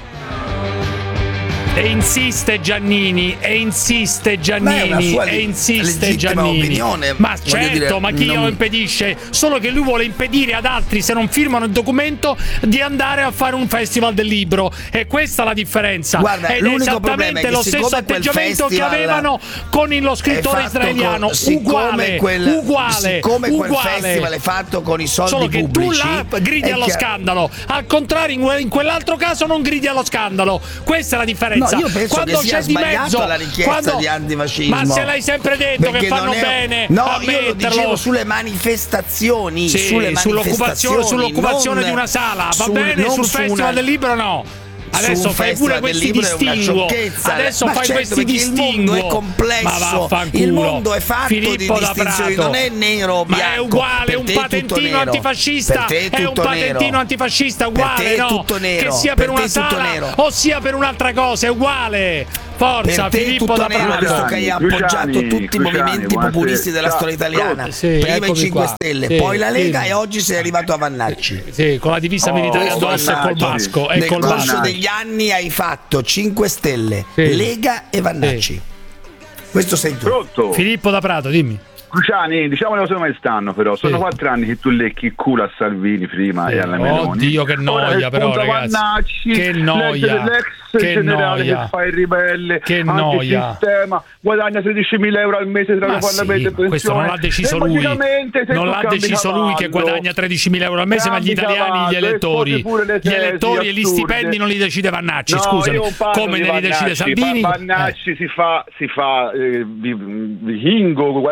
Speaker 4: E insiste Giannini, e insiste
Speaker 5: Beh, è
Speaker 4: Giannini,
Speaker 5: una sua
Speaker 4: e
Speaker 5: li-
Speaker 4: insiste
Speaker 5: legittima
Speaker 4: Giannini.
Speaker 5: opinione,
Speaker 4: Ma
Speaker 5: voglio
Speaker 4: certo,
Speaker 5: dire,
Speaker 4: ma chi
Speaker 5: non-
Speaker 4: lo impedisce? Solo che lui vuole impedire ad altri, se non firmano il documento, di andare a fare un festival del libro. E questa è la differenza.
Speaker 5: Guarda,
Speaker 4: Ed è
Speaker 5: l'unico problema
Speaker 4: esattamente
Speaker 5: è che
Speaker 4: lo stesso
Speaker 5: siccome quel
Speaker 4: atteggiamento che
Speaker 5: festival
Speaker 4: avevano con il- lo
Speaker 5: è
Speaker 4: scrittore
Speaker 5: fatto
Speaker 4: israeliano.
Speaker 5: con- siccome
Speaker 4: uguale,
Speaker 5: quel,
Speaker 4: uguale,
Speaker 5: siccome quel
Speaker 4: uguale.
Speaker 5: festival è fatto con i soldi
Speaker 4: Solo che
Speaker 5: pubblici,
Speaker 4: tu là gridi
Speaker 5: è
Speaker 4: allo
Speaker 5: chiaro-
Speaker 4: scandalo, al contrario in, que- in quell'altro caso non gridi allo scandalo. Questa è la differenza.
Speaker 5: No, io penso
Speaker 4: Quando
Speaker 5: che sia
Speaker 4: c'è di
Speaker 5: sbagliato
Speaker 4: mezzo,
Speaker 5: la richiesta
Speaker 4: quando-
Speaker 5: di antifascismo.
Speaker 4: Ma se l'hai sempre detto
Speaker 5: Perché
Speaker 4: che fanno
Speaker 5: non è-
Speaker 4: bene
Speaker 5: No,
Speaker 4: a
Speaker 5: io lo
Speaker 4: metterlo.
Speaker 5: dicevo sulle manifestazioni,
Speaker 4: Sì,
Speaker 5: sulle
Speaker 4: sull'occupazione,
Speaker 5: manifestazioni,
Speaker 4: sull'occupazione
Speaker 5: non
Speaker 4: di una sala, va
Speaker 5: sul-
Speaker 4: bene,
Speaker 5: non
Speaker 4: sul
Speaker 5: su
Speaker 4: Festival
Speaker 5: una-
Speaker 4: del Libro no. Adesso
Speaker 5: su
Speaker 4: fai
Speaker 5: un
Speaker 4: pure
Speaker 5: festival
Speaker 4: questi
Speaker 5: del libro è una
Speaker 4: distinguo.
Speaker 5: sciocchezza.
Speaker 4: Adesso
Speaker 5: Ma
Speaker 4: fai
Speaker 5: certo,
Speaker 4: questi
Speaker 5: perché il mondo
Speaker 4: distinguo.
Speaker 5: è complesso.
Speaker 4: Ma vaffanculo.
Speaker 5: Il mondo è fatto
Speaker 4: Filippo
Speaker 5: di
Speaker 4: da
Speaker 5: distinzioni,
Speaker 4: Prato.
Speaker 5: non è nero o
Speaker 4: Ma
Speaker 5: bianco.
Speaker 4: è uguale,
Speaker 5: Per
Speaker 4: un
Speaker 5: te è tutto
Speaker 4: patentino
Speaker 5: nero.
Speaker 4: antifascista.
Speaker 5: Per te è
Speaker 4: È un
Speaker 5: tutto
Speaker 4: patentino
Speaker 5: nero.
Speaker 4: antifascista
Speaker 5: Per
Speaker 4: uguale,
Speaker 5: te è
Speaker 4: no?
Speaker 5: tutto nero.
Speaker 4: Che sia
Speaker 5: Per
Speaker 4: per
Speaker 5: te
Speaker 4: una
Speaker 5: è tutto
Speaker 4: sala
Speaker 5: nero.
Speaker 4: o sia per un'altra cosa, è uguale. Forza,
Speaker 5: Per te è
Speaker 4: Filippo
Speaker 5: tutto
Speaker 4: da
Speaker 5: nero,
Speaker 4: Prato.
Speaker 5: visto che hai appoggiato tutti i movimenti populisti della storia italiana.
Speaker 4: Sì,
Speaker 5: Prima i
Speaker 4: eccomi
Speaker 5: cinque
Speaker 4: qua.
Speaker 5: Stelle,
Speaker 4: Sì,
Speaker 5: poi la Lega
Speaker 4: dimmi.
Speaker 5: e oggi sei arrivato a Vannacci.
Speaker 4: Sì, con la divisa militare
Speaker 5: Oh,
Speaker 4: addosso e col
Speaker 5: Vannacci.
Speaker 4: basco. E
Speaker 5: Nel
Speaker 4: col
Speaker 5: corso
Speaker 4: basco.
Speaker 5: degli anni hai fatto cinque Stelle,
Speaker 4: Sì.
Speaker 5: Lega e Vannacci. Questo sei tu.
Speaker 16: Pronto?
Speaker 4: Filippo da Prato, dimmi.
Speaker 16: Cruciani, diciamo le cose come stanno, però sono
Speaker 4: Sì.
Speaker 16: quattro anni che tu lecchi il culo a Salvini prima
Speaker 4: Sì.
Speaker 16: e alla Meloni.
Speaker 4: Oddio, che noia,
Speaker 16: Ora che
Speaker 4: però,
Speaker 16: spunta
Speaker 4: ragazzi.
Speaker 16: Vannacci,
Speaker 4: Che noia.
Speaker 16: l'ex, l'ex
Speaker 4: Che
Speaker 16: generale
Speaker 4: noia.
Speaker 16: che fa il ribelle,
Speaker 4: Che noia.
Speaker 16: antisistema, guadagna tredicimila euro al mese tra
Speaker 4: Ma
Speaker 16: Parlamento
Speaker 4: sì,
Speaker 16: e pensione.
Speaker 4: questo non l'ha deciso
Speaker 16: E
Speaker 4: lui.
Speaker 16: magicamente se
Speaker 4: Non
Speaker 16: tu
Speaker 4: l'ha
Speaker 16: cambi
Speaker 4: deciso lui che
Speaker 16: cavallo,
Speaker 4: guadagna tredicimila euro al mese, ma gli
Speaker 16: cambi
Speaker 4: italiani, gli
Speaker 16: cavallo,
Speaker 4: elettori.
Speaker 16: e pure le
Speaker 4: Gli
Speaker 16: tesi
Speaker 4: elettori e gli
Speaker 16: assurde.
Speaker 4: stipendi non li decide Vannacci,
Speaker 16: No,
Speaker 4: scusami.
Speaker 16: io non parlo
Speaker 4: Come
Speaker 16: di
Speaker 4: ne li decide
Speaker 16: Vannacci,
Speaker 4: Salvini?
Speaker 16: Va- Vannacci si fa, si fa eh, vi- vichingo, guardiano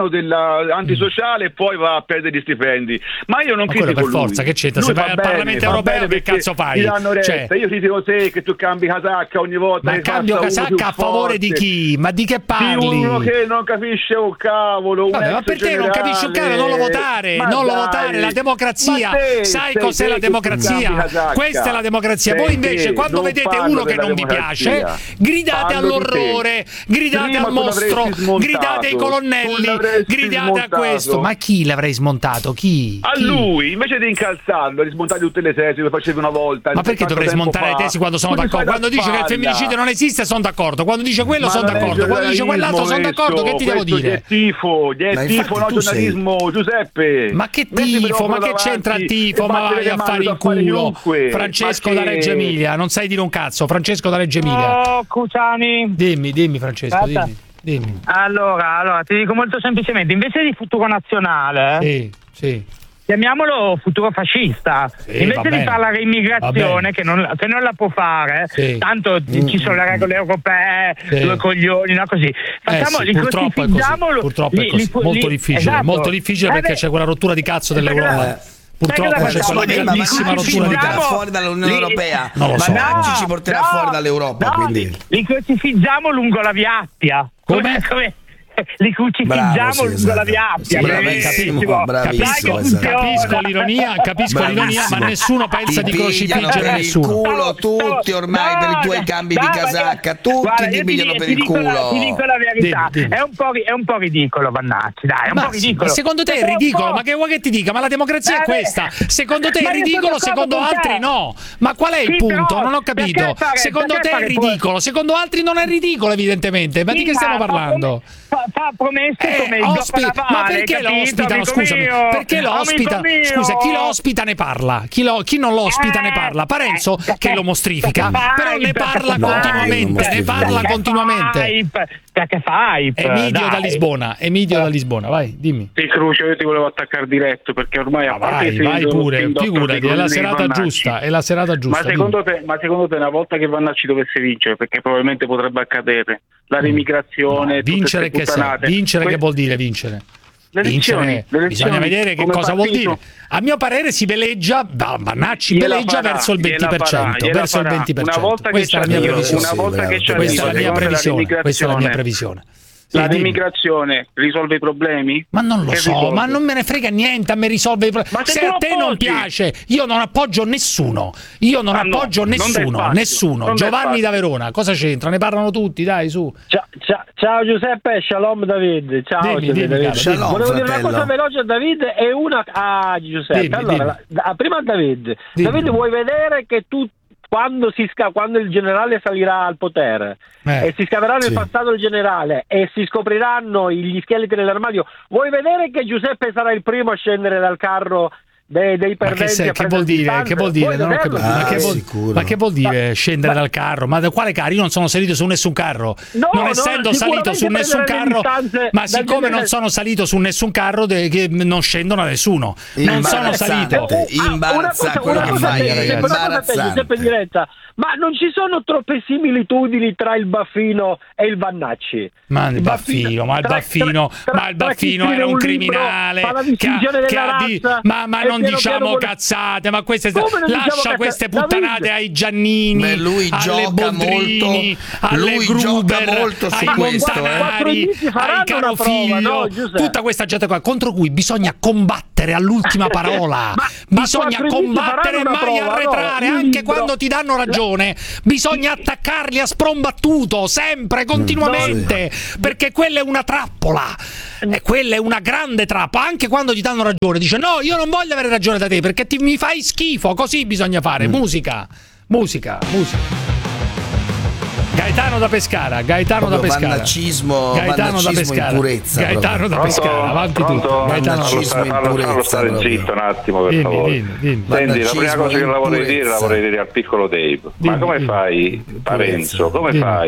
Speaker 16: mano dell'antisociale e poi va a perdere gli stipendi. Ma io non
Speaker 4: Ma quello
Speaker 16: critico
Speaker 4: per forza,
Speaker 16: lui.
Speaker 4: che c'entra?
Speaker 16: Lui
Speaker 4: Se vai
Speaker 16: va
Speaker 4: al
Speaker 16: bene,
Speaker 4: Parlamento
Speaker 16: va
Speaker 4: europeo
Speaker 16: bene
Speaker 4: che
Speaker 16: perché
Speaker 4: cazzo fai?
Speaker 16: ti danno retta.
Speaker 4: Cioè-
Speaker 16: Io critico te che tu cambi casacca ogni volta.
Speaker 4: Ma
Speaker 16: che
Speaker 4: cambio
Speaker 16: cazzo uno più
Speaker 4: casacca a favore di
Speaker 16: forte.
Speaker 4: chi? Ma di che
Speaker 16: Di
Speaker 4: parli?
Speaker 16: uno che non capisce un cavolo. Un
Speaker 4: Vabbè, ma
Speaker 16: ex
Speaker 4: per te non capisci un cavolo, non lo votare,
Speaker 16: Ma
Speaker 4: non lo
Speaker 16: dai.
Speaker 4: votare, la democrazia.
Speaker 16: Ma te,
Speaker 4: Sai
Speaker 16: sei
Speaker 4: cos'è
Speaker 16: te
Speaker 4: la
Speaker 16: che
Speaker 4: democrazia?
Speaker 16: cambi casacca.
Speaker 4: Questa è la democrazia.
Speaker 16: Sei
Speaker 4: Voi invece
Speaker 16: te,
Speaker 4: quando
Speaker 16: non
Speaker 4: vedete
Speaker 16: parlo
Speaker 4: uno che
Speaker 16: della
Speaker 4: non vi
Speaker 16: democrazia.
Speaker 4: piace, gridate
Speaker 16: Parlo di
Speaker 4: all'orrore,
Speaker 16: te.
Speaker 4: gridate
Speaker 16: Prima
Speaker 4: al
Speaker 16: tu l'avresti
Speaker 4: mostro,
Speaker 16: smontato.
Speaker 4: gridate ai
Speaker 16: Tu
Speaker 4: colonnelli,
Speaker 16: l'avresti
Speaker 4: gridate
Speaker 16: smontato.
Speaker 4: a questo. Ma chi l'avrei smontato? Chi?
Speaker 16: A
Speaker 4: Chi?
Speaker 16: lui, invece di incalzarlo, di smontare tutte le tesi, lo facevi una volta.
Speaker 4: Ma perché
Speaker 16: tanto
Speaker 4: dovrei
Speaker 16: tempo
Speaker 4: smontare le
Speaker 16: fa.
Speaker 4: tesi quando sono
Speaker 16: Tu mi
Speaker 4: d'accordo?
Speaker 16: fai da
Speaker 4: Quando dice che il
Speaker 16: spalla.
Speaker 4: femminicidio non esiste sono d'accordo, quando dice quello
Speaker 16: Ma
Speaker 4: sono
Speaker 16: non è
Speaker 4: d'accordo, quando dice quell'altro sono
Speaker 16: giornalismo
Speaker 4: d'accordo, che ti devo
Speaker 16: questo,
Speaker 4: dire?
Speaker 16: È tifo, è
Speaker 4: Ma
Speaker 16: tifo,
Speaker 4: infatti
Speaker 16: no
Speaker 4: tu sei-
Speaker 16: giornalismo, Giuseppe.
Speaker 4: Ma che
Speaker 16: Metti il
Speaker 4: tifo,
Speaker 16: microfono
Speaker 4: ma che
Speaker 16: davanti
Speaker 4: c'entra il
Speaker 16: e
Speaker 4: tifo? Ma
Speaker 16: batte
Speaker 4: vai
Speaker 16: le
Speaker 4: a
Speaker 16: mani
Speaker 4: fare il
Speaker 16: da fare
Speaker 4: culo.
Speaker 16: chiunque.
Speaker 4: Francesco
Speaker 16: Ma
Speaker 4: da
Speaker 16: che-
Speaker 4: Reggio Emilia, non sai dire un cazzo. Francesco da Reggio Emilia.
Speaker 15: Oh, Cruciani.
Speaker 4: Dimmi, dimmi Francesco,
Speaker 15: Aspetta.
Speaker 4: dimmi. dimmi.
Speaker 15: Allora, allora, ti dico molto semplicemente, invece di futuro nazionale,
Speaker 4: Sì, sì.
Speaker 15: chiamiamolo futuro fascista.
Speaker 4: Sì,
Speaker 15: invece
Speaker 4: va
Speaker 15: di
Speaker 4: bene.
Speaker 15: parlare
Speaker 4: Va
Speaker 15: immigrazione,
Speaker 4: bene.
Speaker 15: che non, che non la può fare,
Speaker 4: Sì.
Speaker 15: tanto
Speaker 4: Mm.
Speaker 15: ci sono le regole europee,
Speaker 4: Sì.
Speaker 15: due coglioni, no così. Facciamo,
Speaker 4: Eh sì,
Speaker 15: li
Speaker 4: purtroppo è così,
Speaker 15: crucifiggiamolo,
Speaker 4: purtroppo è
Speaker 15: li-
Speaker 4: così.
Speaker 15: li-
Speaker 4: molto
Speaker 15: li-
Speaker 4: difficile,
Speaker 15: esatto.
Speaker 4: molto difficile
Speaker 15: Eh
Speaker 4: perché
Speaker 15: beh,
Speaker 4: c'è quella rottura di cazzo dell'Europa.
Speaker 15: Eh.
Speaker 4: Purtroppo
Speaker 15: Sai cosa
Speaker 4: c'è quella
Speaker 15: facciamo?
Speaker 4: grandissima
Speaker 5: ma chi ci
Speaker 4: rottura di
Speaker 5: porterà
Speaker 4: cazzo.
Speaker 5: fuori dall'Unione
Speaker 15: Li-
Speaker 5: Europea?
Speaker 4: Non lo
Speaker 5: ma
Speaker 4: so.
Speaker 5: Draghi ci porterà
Speaker 15: no,
Speaker 5: fuori dall'Europa,
Speaker 15: no,
Speaker 5: quindi
Speaker 15: li, li crucifiggiamo lungo la Via Appia.
Speaker 4: Come?
Speaker 15: come li crucifiggiamo
Speaker 5: Bravo, sì,
Speaker 15: lungo
Speaker 5: esatto.
Speaker 15: la Via Appia.
Speaker 5: Sì,
Speaker 15: bravissimo.
Speaker 5: bravissimo, bravissimo,
Speaker 15: Dai che
Speaker 5: esatto.
Speaker 15: funziona.
Speaker 4: Capisco l'ironia, capisco l'ironia, ma
Speaker 5: Bravissimo.
Speaker 4: nessuno pensa
Speaker 5: Ti
Speaker 4: di
Speaker 5: pigliano
Speaker 4: crocifiggere
Speaker 5: per il
Speaker 4: nessuno.
Speaker 5: culo tutti ormai per i tuoi cambi di casacca, tutti
Speaker 15: Guarda,
Speaker 5: ti
Speaker 15: io
Speaker 5: pigliano
Speaker 15: di-
Speaker 5: per
Speaker 15: ti
Speaker 5: il
Speaker 15: dico la-
Speaker 5: culo.
Speaker 15: Ti dico la verità,
Speaker 4: Dimmi, dimmi.
Speaker 15: È, un po', ri- è un po' ridicolo, Vannacci, dai, è un
Speaker 4: Ma
Speaker 15: po'
Speaker 4: sì,
Speaker 15: ridicolo.
Speaker 4: ma secondo te è
Speaker 15: Perché un
Speaker 4: ridicolo?
Speaker 15: po'-
Speaker 4: Ma che vuoi che ti dica? Ma la democrazia è
Speaker 15: Eh,
Speaker 4: questa. Secondo te
Speaker 15: ma
Speaker 4: è
Speaker 15: io sono
Speaker 4: ridicolo,
Speaker 15: d'accordo
Speaker 4: secondo
Speaker 15: con te.
Speaker 4: altri no. Ma qual è il
Speaker 15: Sì,
Speaker 4: punto?
Speaker 15: però,
Speaker 4: Non ho capito.
Speaker 15: perché fare-
Speaker 4: Secondo
Speaker 15: perché
Speaker 4: te è
Speaker 15: fare
Speaker 4: ridicolo, secondo altri non è ridicolo evidentemente. Ma di
Speaker 15: Sì,
Speaker 4: che stiamo
Speaker 15: fa
Speaker 4: parlando?
Speaker 15: Fa, fa promesse
Speaker 4: Eh,
Speaker 15: come il
Speaker 4: ospi-
Speaker 15: Goppa
Speaker 4: ma
Speaker 15: Navale,
Speaker 4: perché lo
Speaker 15: capito,
Speaker 4: ospitano?
Speaker 15: amico
Speaker 4: Scusami,
Speaker 15: mio?
Speaker 4: perché lo
Speaker 15: Amico
Speaker 4: ospita?
Speaker 15: mio?
Speaker 4: Scusa, chi lo ospita ne parla? Chi, lo- chi non lo ospita ne parla? Parenzo che lo mostrifica,
Speaker 15: perché
Speaker 4: però ne
Speaker 15: fai,
Speaker 4: parla
Speaker 15: perché
Speaker 4: continuamente,
Speaker 15: fai,
Speaker 4: ne parla
Speaker 15: perché
Speaker 4: continuamente.
Speaker 15: fai, Perché fai?
Speaker 4: Emidio da Lisbona, Emidio da Lisbona, vai, dimmi.
Speaker 17: Sì, Crucio, io ti volevo attaccare diretto perché ormai a parte
Speaker 4: Vai,
Speaker 17: che
Speaker 4: vai
Speaker 17: sei
Speaker 4: pure,
Speaker 17: un dottor
Speaker 4: figurati,
Speaker 17: dei
Speaker 4: è la
Speaker 17: colleghi
Speaker 4: serata
Speaker 17: Vannacci.
Speaker 4: giusta, è la serata giusta.
Speaker 17: Ma secondo, te, ma secondo te una volta che Vannacci dovesse vincere, perché probabilmente potrebbe accadere, la remigrazione,
Speaker 4: No, vincere
Speaker 17: tutte
Speaker 4: che,
Speaker 17: queste
Speaker 4: se-
Speaker 17: puttanate,
Speaker 4: vincere
Speaker 17: que-
Speaker 4: che vuol dire vincere?
Speaker 17: Le elezioni,
Speaker 4: Vincere,
Speaker 17: le elezioni,
Speaker 4: bisogna vedere che
Speaker 17: come
Speaker 4: cosa vuol
Speaker 17: partito.
Speaker 4: dire. A mio parere si veleggia, va, Vannacci
Speaker 17: Gliela
Speaker 4: veleggia
Speaker 17: farà,
Speaker 4: verso il
Speaker 17: gliela
Speaker 4: venti per cento,
Speaker 17: farà, gliela
Speaker 4: verso il
Speaker 17: farà.
Speaker 4: venti per cento.
Speaker 17: Una volta che
Speaker 4: Questa è la
Speaker 17: ci
Speaker 4: mia
Speaker 17: arriva,
Speaker 4: previsione.
Speaker 17: una volta che ci
Speaker 4: Questa è la
Speaker 17: arriva,
Speaker 4: mia
Speaker 17: secondo la
Speaker 4: previsione. Questa è la mia
Speaker 17: remigrazione.
Speaker 4: previsione.
Speaker 17: La
Speaker 4: Sì, dimmi.
Speaker 17: remigrazione risolve i problemi?
Speaker 4: Ma non lo
Speaker 17: Che
Speaker 4: so,
Speaker 17: risolve?
Speaker 4: ma non me ne frega niente, a me risolve i problemi.
Speaker 17: Ma se
Speaker 4: Se
Speaker 17: tu
Speaker 4: a
Speaker 17: lo
Speaker 4: te non
Speaker 17: appoggi.
Speaker 4: piace, io non appoggio nessuno. Io non
Speaker 17: Ah, no,
Speaker 4: appoggio
Speaker 17: non dai
Speaker 4: nessuno,
Speaker 17: spazio,
Speaker 4: nessuno.
Speaker 17: non dai
Speaker 4: Giovanni
Speaker 17: spazio.
Speaker 4: da Verona, cosa c'entra? Ne parlano tutti, dai, su.
Speaker 13: Ciao, ciao, ciao Giuseppe, shalom David. Ciao
Speaker 4: Dimmi,
Speaker 13: Giuseppe,
Speaker 4: dimmi,
Speaker 13: David.
Speaker 4: caro,
Speaker 5: Shalom,
Speaker 13: Volevo dire una
Speaker 5: fratello.
Speaker 13: cosa veloce a David e una a Giuseppe.
Speaker 4: Dimmi,
Speaker 13: allora, da- prima a David.
Speaker 4: Dimmi.
Speaker 13: David, vuoi vedere che tu quando, si sca- quando il generale salirà al potere
Speaker 4: Eh,
Speaker 13: e si scaveranno
Speaker 5: sì.
Speaker 13: il passato del generale e si scopriranno gli scheletri nell'armadio, vuoi vedere che Giuseppe sarà il primo a scendere dal carro dei, dei
Speaker 4: Ma che,
Speaker 13: perdenti?
Speaker 4: se-
Speaker 13: a
Speaker 4: che
Speaker 13: prendere
Speaker 4: vuol dire?
Speaker 13: distanze?
Speaker 4: Che vuol dire?
Speaker 13: Vuoi
Speaker 4: Non ho
Speaker 13: vederlo?
Speaker 4: capito. Ma, che
Speaker 5: Ah,
Speaker 4: vuol,
Speaker 5: sicuro.
Speaker 4: ma che vuol dire scendere dal carro? Ma da quale carro? Io non sono salito su nessun carro.
Speaker 13: No,
Speaker 4: non
Speaker 13: no,
Speaker 4: essendo salito
Speaker 13: sicuramente
Speaker 4: su nessun
Speaker 13: prendere le
Speaker 4: carro,
Speaker 13: distanze
Speaker 4: ma
Speaker 13: dal
Speaker 4: siccome non
Speaker 13: generale.
Speaker 4: sono salito su nessun carro, de- che non scendono a nessuno. Non sono
Speaker 5: Imbarazzante.
Speaker 4: salito.
Speaker 5: Imbarazza-
Speaker 13: Ah,
Speaker 5: quello
Speaker 13: una
Speaker 5: che
Speaker 13: cosa,
Speaker 5: fai
Speaker 13: una
Speaker 5: è
Speaker 13: cosa, una cosa a te,
Speaker 5: imbarazzante.
Speaker 13: Giuseppe Diretta, ma non ci sono troppe similitudini tra il Baffino e il Vannacci?
Speaker 4: Ma il Baffino, ma il
Speaker 13: tra-
Speaker 4: Baffino,
Speaker 13: tra-
Speaker 4: ma il
Speaker 13: tra chi
Speaker 4: Baffino
Speaker 13: scrive
Speaker 4: era un
Speaker 13: un libro,
Speaker 4: criminale
Speaker 13: fa la
Speaker 4: che ha,
Speaker 13: distinzione
Speaker 4: che
Speaker 13: della
Speaker 4: ha di-
Speaker 13: razza
Speaker 4: ma, ma
Speaker 13: e
Speaker 4: non
Speaker 13: piano
Speaker 4: diciamo
Speaker 13: piano vuole-
Speaker 4: cazzate, ma queste
Speaker 13: Come non diciamo
Speaker 4: lascia
Speaker 13: cazzate?
Speaker 4: queste
Speaker 13: David.
Speaker 4: puttanate ai Giannini,
Speaker 5: Beh, lui
Speaker 4: alle
Speaker 5: gioca
Speaker 4: Boldrini,
Speaker 5: molto,
Speaker 4: alle
Speaker 5: lui
Speaker 4: Gruber,
Speaker 5: gioca molto su
Speaker 4: ai
Speaker 5: questo, eh.
Speaker 13: Quattro
Speaker 4: Montanari,
Speaker 13: indizi faranno
Speaker 4: ai
Speaker 13: una prova,
Speaker 4: Carofiglio,
Speaker 13: no, Giuseppe?
Speaker 4: tutta questa gente qua contro cui bisogna combattere all'ultima parola.
Speaker 13: Ma-
Speaker 4: bisogna
Speaker 13: ma quattro indizi
Speaker 4: combattere e
Speaker 13: faranno una
Speaker 4: mai
Speaker 13: prova,
Speaker 4: arretrare,
Speaker 13: no? Un
Speaker 4: anche
Speaker 13: libro.
Speaker 4: quando ti danno ragione. Bisogna attaccarli a sprombattuto, sempre, continuamente, perché quella è una trappola. E quella è una grande trappola. Anche quando ti danno ragione, dice no, io non voglio avere ragione da te perché ti, mi fai schifo. Così bisogna fare. Musica, musica, musica. Gaetano da Pescara, Gaetano da
Speaker 5: Proprio
Speaker 4: Pescara.
Speaker 5: vannaccismo-
Speaker 4: Gaetano da
Speaker 5: vannaccismo in
Speaker 4: Pescara.
Speaker 5: purezza,
Speaker 4: Gaetano da
Speaker 5: proprio.
Speaker 4: Pescara, avanti tu.
Speaker 18: Pronto?
Speaker 4: Gaetano da
Speaker 18: Fallo
Speaker 5: Vannaccismo
Speaker 18: stare,
Speaker 5: in
Speaker 18: fallo- fallo
Speaker 5: purezza,
Speaker 18: stare
Speaker 5: proprio.
Speaker 18: zitto un attimo, per
Speaker 4: Dimmi,
Speaker 18: favore.
Speaker 4: dimmi, dimmi.
Speaker 18: Senti, la prima
Speaker 5: Vannaccismo
Speaker 18: cosa che
Speaker 5: in
Speaker 18: la vorrei dire la
Speaker 5: purezza.
Speaker 18: vorrei dire al piccolo Dave. Ma
Speaker 4: Dimmi,
Speaker 18: come
Speaker 4: dimmi.
Speaker 18: fai, Parenzo, come
Speaker 4: Dimmi.
Speaker 18: fai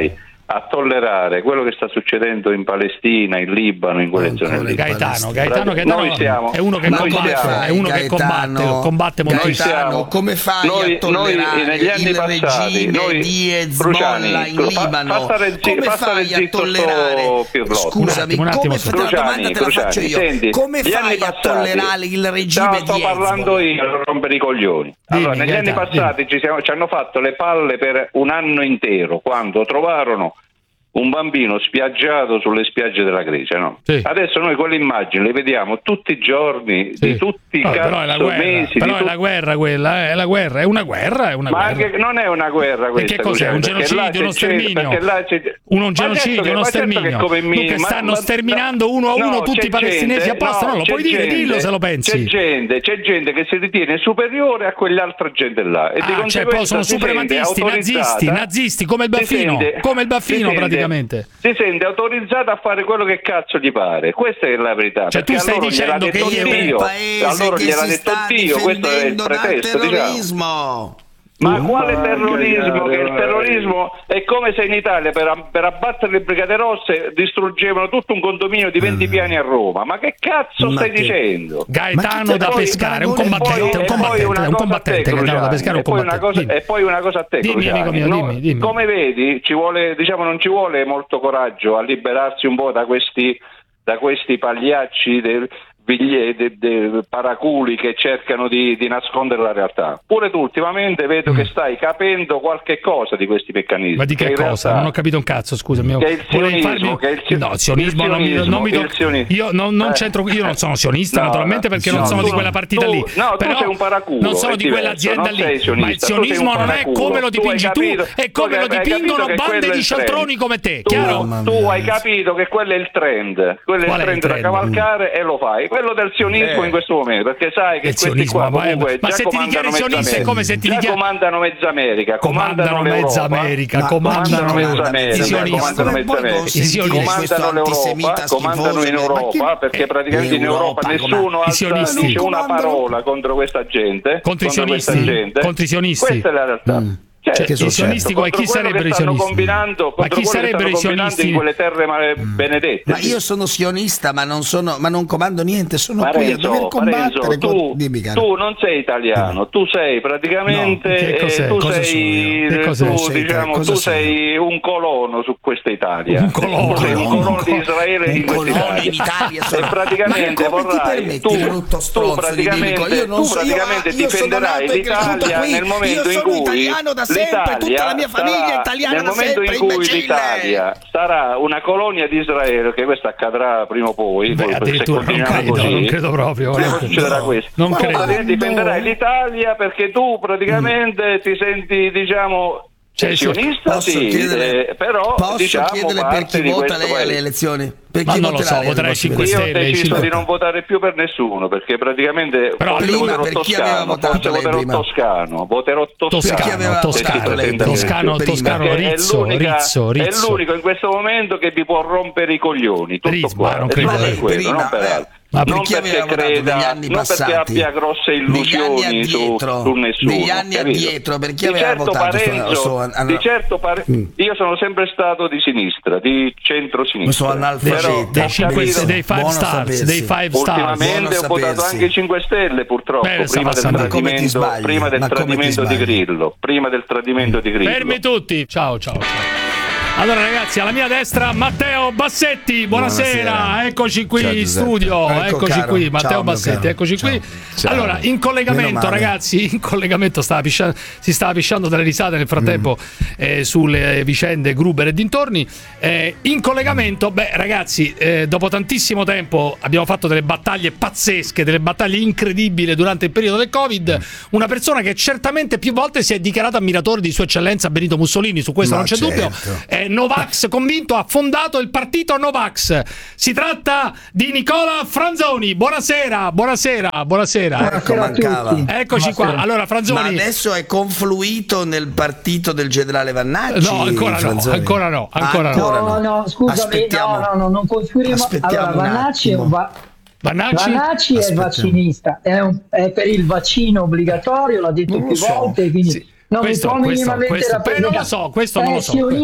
Speaker 18: a tollerare quello che sta succedendo in Palestina, in Libano, in quelle zone lì.
Speaker 4: Gaetano, Gaetano, Gaetano
Speaker 18: noi siamo,
Speaker 4: è uno che
Speaker 18: noi
Speaker 4: combatte,
Speaker 18: siamo,
Speaker 4: è uno che combatte, combatte molto.
Speaker 5: Gaetano, siamo, come fai
Speaker 18: noi,
Speaker 5: a tollerare
Speaker 18: noi, negli anni
Speaker 5: il
Speaker 18: passati,
Speaker 5: regime
Speaker 18: noi,
Speaker 5: di Hezbollah in Libano?
Speaker 18: Fa, fa stare,
Speaker 5: come
Speaker 18: fa
Speaker 5: fai a tollerare? Scusami,
Speaker 18: un attimo,
Speaker 5: come fa, la domanda te la faccio io.
Speaker 18: Senti,
Speaker 5: come fai a
Speaker 18: passati,
Speaker 5: tollerare il regime
Speaker 18: no,
Speaker 5: di
Speaker 18: sto
Speaker 5: Hezbollah?
Speaker 18: parlando io, a rompere i coglioni. Allora,
Speaker 4: dimmi,
Speaker 18: negli
Speaker 4: Gaetano,
Speaker 18: anni passati ci, siamo, ci hanno fatto le palle per un anno intero, quando trovarono un bambino spiaggiato sulle spiagge della Grecia, no?
Speaker 4: Sì.
Speaker 18: Adesso noi quelle immagini le vediamo tutti i giorni,
Speaker 4: sì.
Speaker 18: di tutti i
Speaker 4: no,
Speaker 18: cazzo
Speaker 4: però è la guerra,
Speaker 18: mesi.
Speaker 4: Però
Speaker 18: di
Speaker 4: è
Speaker 18: tu-
Speaker 4: la guerra quella, è la guerra, è una guerra, è una
Speaker 18: ma
Speaker 4: guerra.
Speaker 18: anche non è una guerra questa.
Speaker 4: E che cos'è? Un genocidio, uno sterminio? Uno genocidio, uno sterminio. Dunque stanno
Speaker 18: ma,
Speaker 4: sterminando uno a
Speaker 18: no,
Speaker 4: uno tutti i palestinesi
Speaker 18: gente,
Speaker 4: apposta,
Speaker 18: no,
Speaker 4: non lo puoi dire,
Speaker 18: gente,
Speaker 4: dillo se lo pensi.
Speaker 18: C'è gente, c'è gente che si ritiene superiore a quell'altra gente là. E di
Speaker 4: ah, cioè poi sono suprematisti, nazisti, nazisti, come il baffino,
Speaker 18: sente,
Speaker 4: come il baffino
Speaker 18: si
Speaker 4: praticamente.
Speaker 18: Sente, si sente autorizzato a fare quello che cazzo gli pare. Questa è la verità.
Speaker 4: Cioè tu stai dicendo che
Speaker 18: io
Speaker 5: un paese
Speaker 18: allora
Speaker 5: che
Speaker 18: gliel'ha
Speaker 5: si
Speaker 18: detto
Speaker 5: sta
Speaker 18: Dio, questo è il
Speaker 5: difendendo dal
Speaker 18: pretesto,
Speaker 5: terrorismo.
Speaker 18: Diciamo. Ma quale terrorismo? Che il terrorismo è come se in Italia per, per abbattere le Brigate Rosse distruggevano tutto un condominio di venti piani a Roma. Ma che cazzo
Speaker 4: Ma
Speaker 18: stai
Speaker 4: che...
Speaker 18: dicendo?
Speaker 4: Gaetano da pescare, un combattente, un combattente, un combattente Gaetano da pescare, un combattente.
Speaker 18: E poi una cosa a te,
Speaker 4: dimmi, amico mio,
Speaker 18: no,
Speaker 4: dimmi, dimmi.
Speaker 18: Come vedi, ci vuole, diciamo, non ci vuole molto coraggio a liberarsi un po' da questi da questi pagliacci del De, de, de paraculi che cercano di, di nascondere la realtà. Pure tu ultimamente vedo mm. che stai capendo qualche cosa di questi meccanismi.
Speaker 4: Ma di che, che cosa? Non ho capito un cazzo, scusami.
Speaker 18: Che è il sionismo,
Speaker 4: farmi...
Speaker 18: che è il si...
Speaker 4: No, sionismo,
Speaker 18: il
Speaker 4: non mi, non mi do...
Speaker 18: sionismo.
Speaker 4: Io non, non
Speaker 18: eh.
Speaker 4: c'entro, io non sono sionista, no, naturalmente, perché
Speaker 18: no,
Speaker 4: non sono
Speaker 18: tu,
Speaker 4: di quella partita
Speaker 18: tu,
Speaker 4: lì.
Speaker 18: No,
Speaker 4: però
Speaker 18: tu sei un paraculo.
Speaker 4: Non sono di quell'azienda lì. Ma il sionismo non è come lo dipingi tu, è come lo dipingono bande di cialtroni come te, chiaro?
Speaker 18: Tu hai capito che quello è il trend, quello è il trend da cavalcare e lo fai. Quello del sionismo in questo momento. Perché sai che questi qua comunque
Speaker 4: ma
Speaker 18: già
Speaker 4: se ti dichiari sionista è come se ti dichiari
Speaker 18: comandano mezza America,
Speaker 4: comandano mezza America, comandano mezza America,
Speaker 18: comandano mezza America, comandano l'Europa, comandano in Europa, perché praticamente in Europa nessuno dice una parola contro questa gente,
Speaker 4: contro i sionisti, contro i sionisti.
Speaker 18: Questa è la realtà.
Speaker 4: Cioè, i sionisti, come chi sarebbero i sionisti?
Speaker 18: Ma chi sarebbero i sionisti in quelle terre benedette?
Speaker 5: Ma io sono sionista, ma non sono, ma non comando niente, sono
Speaker 18: ma
Speaker 5: qui
Speaker 18: Renzo,
Speaker 5: a dover combattere.
Speaker 18: Renzo, tu,
Speaker 5: Dimmi,
Speaker 18: tu non sei italiano, tu sei praticamente
Speaker 5: no, che cos'è?
Speaker 18: tu
Speaker 5: Cosa
Speaker 18: sei,
Speaker 5: che cos'è?
Speaker 18: tu,
Speaker 5: Sei
Speaker 18: diciamo,
Speaker 5: cosa
Speaker 18: tu
Speaker 5: sei?
Speaker 18: sei un colono su questa Italia.
Speaker 4: Un colono,
Speaker 18: tu sei un colono di Israele in questa Italia.
Speaker 5: In Italia
Speaker 18: e praticamente vorrai tu, tu praticamente,
Speaker 5: io non
Speaker 18: tu praticamente
Speaker 5: io, io
Speaker 18: difenderai l'Italia nel momento in cui
Speaker 5: italiano da sempre, tutta la mia famiglia italiana
Speaker 18: nel momento in cui l'Italia sarà una colonia di Israele, che questo accadrà prima o poi.
Speaker 4: Beh, addirittura non credo,
Speaker 18: così,
Speaker 4: non credo proprio.
Speaker 18: Prima succederà
Speaker 4: no,
Speaker 18: questo.
Speaker 4: Non
Speaker 18: tu
Speaker 4: credo.
Speaker 18: praticamente difenderai l'Italia perché tu praticamente mm. ti senti, diciamo,
Speaker 4: cioè,
Speaker 18: sionista,
Speaker 5: posso
Speaker 18: sì,
Speaker 5: chiedere,
Speaker 18: eh, però
Speaker 5: posso
Speaker 18: diciamo
Speaker 5: chiedere per chi vota lei alle elezioni? Per
Speaker 4: ma
Speaker 5: chi
Speaker 4: non lo so, voterai cinque Stelle.
Speaker 18: Io ho deciso di non votare più per nessuno, perché praticamente
Speaker 5: però
Speaker 18: forse
Speaker 5: prima,
Speaker 18: voterò
Speaker 5: per chi aveva
Speaker 18: Toscano,
Speaker 5: votato
Speaker 18: forse voterò
Speaker 5: prima?
Speaker 18: Toscano, voterò Toscano,
Speaker 4: Toscano, Toscano, lei, Toscano, Toscano Rizzo, Rizzo, Rizzo.
Speaker 18: È l'unico in questo momento che vi può rompere i coglioni, tutto
Speaker 4: Rizzo,
Speaker 18: qua.
Speaker 4: non credo
Speaker 18: per quello, non per altro.
Speaker 5: Ma
Speaker 18: non
Speaker 5: per
Speaker 18: perché creda, non
Speaker 5: passati,
Speaker 18: perché abbia grosse illusioni su, su nessuno.
Speaker 5: Negli anni addietro, per chi aveva
Speaker 18: certo
Speaker 5: votato
Speaker 18: Parenzo,
Speaker 5: so, so, an-
Speaker 18: di certo pare- mm. Io sono sempre stato di sinistra, di centro-sinistra.
Speaker 5: Sono analfabeto.
Speaker 4: Dei cinque dei five stars, dei five stars.
Speaker 18: Ultimamente ho votato anche i cinque Stelle, purtroppo,
Speaker 4: Beh,
Speaker 18: prima del tradimento, prima del tradimento di Grillo, prima del tradimento di Grillo.
Speaker 4: Fermi tutti. Ciao, ciao, ciao. Allora ragazzi, alla mia destra Matteo Bassetti, buonasera, buonasera. Eccoci qui in studio, ecco, eccoci caro. qui, Matteo Ciao, Bassetti, eccoci Ciao. qui. Ciao. Allora, in collegamento ragazzi, in collegamento stava pisciando, si stava pisciando delle risate nel frattempo mm. eh, sulle vicende Gruber e dintorni. Eh, in collegamento, beh ragazzi, eh, dopo tantissimo tempo abbiamo fatto delle battaglie pazzesche, delle battaglie incredibili durante il periodo del Covid, una persona che certamente più volte si è dichiarato ammiratore di Sua Eccellenza Benito Mussolini, su questo Ma non c'è certo. dubbio. Eh, Novax convinto, ha fondato il partito Novax. Si tratta di Nicola Franzoni. Buonasera, buonasera, buonasera.
Speaker 5: Ecco, mancava.
Speaker 4: Eccoci qua. Allora, Franzoni.
Speaker 5: Ma adesso è confluito nel partito del generale Vannacci?
Speaker 4: No, ancora
Speaker 5: Franzoni.
Speaker 4: no, ancora no, ancora
Speaker 5: ancora
Speaker 4: no.
Speaker 19: No, no, scusami,
Speaker 5: aspettiamo,
Speaker 19: no, no, no, non confluiremo. Allora, Vannacci è un va-
Speaker 4: Vannacci,
Speaker 19: Vannacci è vaccinista, è, un, è per il vaccino obbligatorio, l'ha detto più
Speaker 4: so.
Speaker 19: volte, quindi
Speaker 4: sì.
Speaker 19: non
Speaker 4: questo,
Speaker 19: mi può
Speaker 4: questo,
Speaker 19: minimamente
Speaker 4: questo,
Speaker 19: rappresentare.
Speaker 4: Non lo so, questo non lo so.
Speaker 19: Sioni-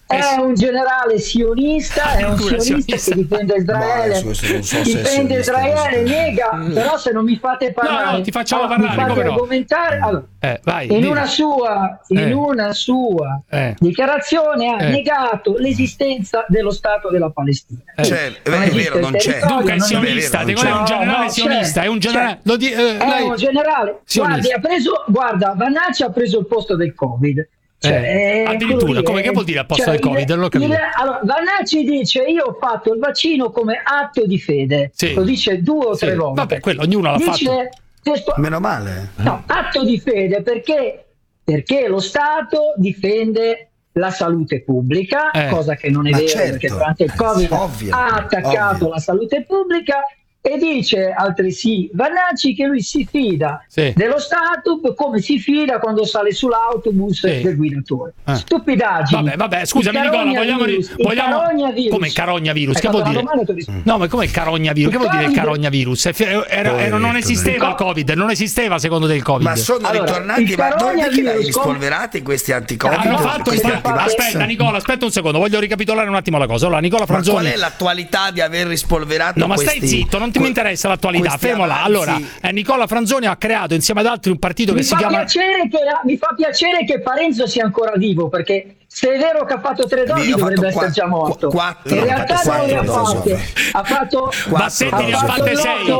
Speaker 19: è un generale sionista, è un sionista, sionista che difende Israele, no, so difende Israele, nega, mm. però se non mi fate parlare,
Speaker 4: no, no, ti facciamo
Speaker 19: allora,
Speaker 4: parlare,
Speaker 19: mi fate
Speaker 4: come
Speaker 19: argomentare,
Speaker 4: no?
Speaker 19: allora,
Speaker 4: eh, vai,
Speaker 19: in
Speaker 4: dimmi.
Speaker 19: una sua, in
Speaker 4: eh.
Speaker 19: una sua
Speaker 4: eh.
Speaker 19: dichiarazione ha
Speaker 4: eh.
Speaker 19: negato l'esistenza dello Stato della Palestina.
Speaker 5: Eh. Cioè, è vero, non c'è.
Speaker 4: Dunque è sionista, è un generale sionista, è un generale, lo di, eh,
Speaker 19: è un generale. Guardi, ha preso, guarda, Vannacci ha preso il posto del Covid. Cioè,
Speaker 4: eh, addirittura, come che vuol dire al posto
Speaker 19: cioè,
Speaker 4: del Covid? Non l'ho capito.
Speaker 19: Il, allora, Vannacci dice: io ho fatto il vaccino come atto di fede,
Speaker 4: sì.
Speaker 19: lo dice due o
Speaker 4: sì.
Speaker 19: tre volte.
Speaker 4: Vabbè, quello ognuno l'ha
Speaker 19: dice,
Speaker 4: fatto.
Speaker 19: testo...
Speaker 5: Meno male.
Speaker 19: No, atto di fede perché, perché lo Stato difende la salute pubblica,
Speaker 4: eh.
Speaker 19: cosa che non è
Speaker 5: Ma
Speaker 19: vero
Speaker 5: certo.
Speaker 19: perché durante il Covid
Speaker 5: ovvio,
Speaker 19: ha attaccato
Speaker 5: ovvio.
Speaker 19: la salute pubblica. E dice altresì Vannacci che lui si fida
Speaker 4: sì.
Speaker 19: dello Stato come si fida quando sale sull'autobus sì. del guidatore.
Speaker 4: Eh.
Speaker 19: Stupidaggini.
Speaker 4: Vabbè, vabbè, scusami Nicola, vogliamo,
Speaker 19: virus,
Speaker 4: vogliamo...
Speaker 19: carognavirus.
Speaker 4: come carognavirus? Che
Speaker 19: Hai
Speaker 4: vuol
Speaker 19: fatto
Speaker 4: dire?
Speaker 19: una domanda,
Speaker 4: No, ma come carognavirus? Che vuol dire il
Speaker 19: Covid-
Speaker 4: carognavirus? Era, era, era, non esisteva il Covid, non esisteva secondo te il Covid.
Speaker 5: Ma sono
Speaker 19: Allora,
Speaker 5: ritornati,
Speaker 19: il
Speaker 5: ma dove perché l'hai
Speaker 19: carognavirus-
Speaker 5: rispolverati questi anticovid?
Speaker 4: Hanno fatto
Speaker 5: questi
Speaker 4: sta-
Speaker 5: antivax?
Speaker 4: aspetta Nicola, aspetta un secondo, voglio ricapitolare un attimo la cosa. Allora Nicola
Speaker 5: Ma
Speaker 4: Franzoni.
Speaker 5: qual è l'attualità di aver rispolverato
Speaker 4: No, ma
Speaker 5: questi,
Speaker 4: stai zitto, non ti mi interessa l'attualità. Fermo là. Allora, eh, Nicola Franzoni ha creato insieme ad altri un partito
Speaker 19: mi
Speaker 4: che si
Speaker 19: fa
Speaker 4: chiama
Speaker 19: piacere che, mi fa piacere che Parenzo sia ancora vivo, perché se è vero che ha fatto tre dosi
Speaker 5: ha
Speaker 19: dovrebbe
Speaker 5: fatto
Speaker 19: essere già morto.
Speaker 5: quattro,
Speaker 19: in
Speaker 5: no,
Speaker 19: realtà non le ha fatte. Ha fatto
Speaker 4: Bassetti ne ha fatte sei.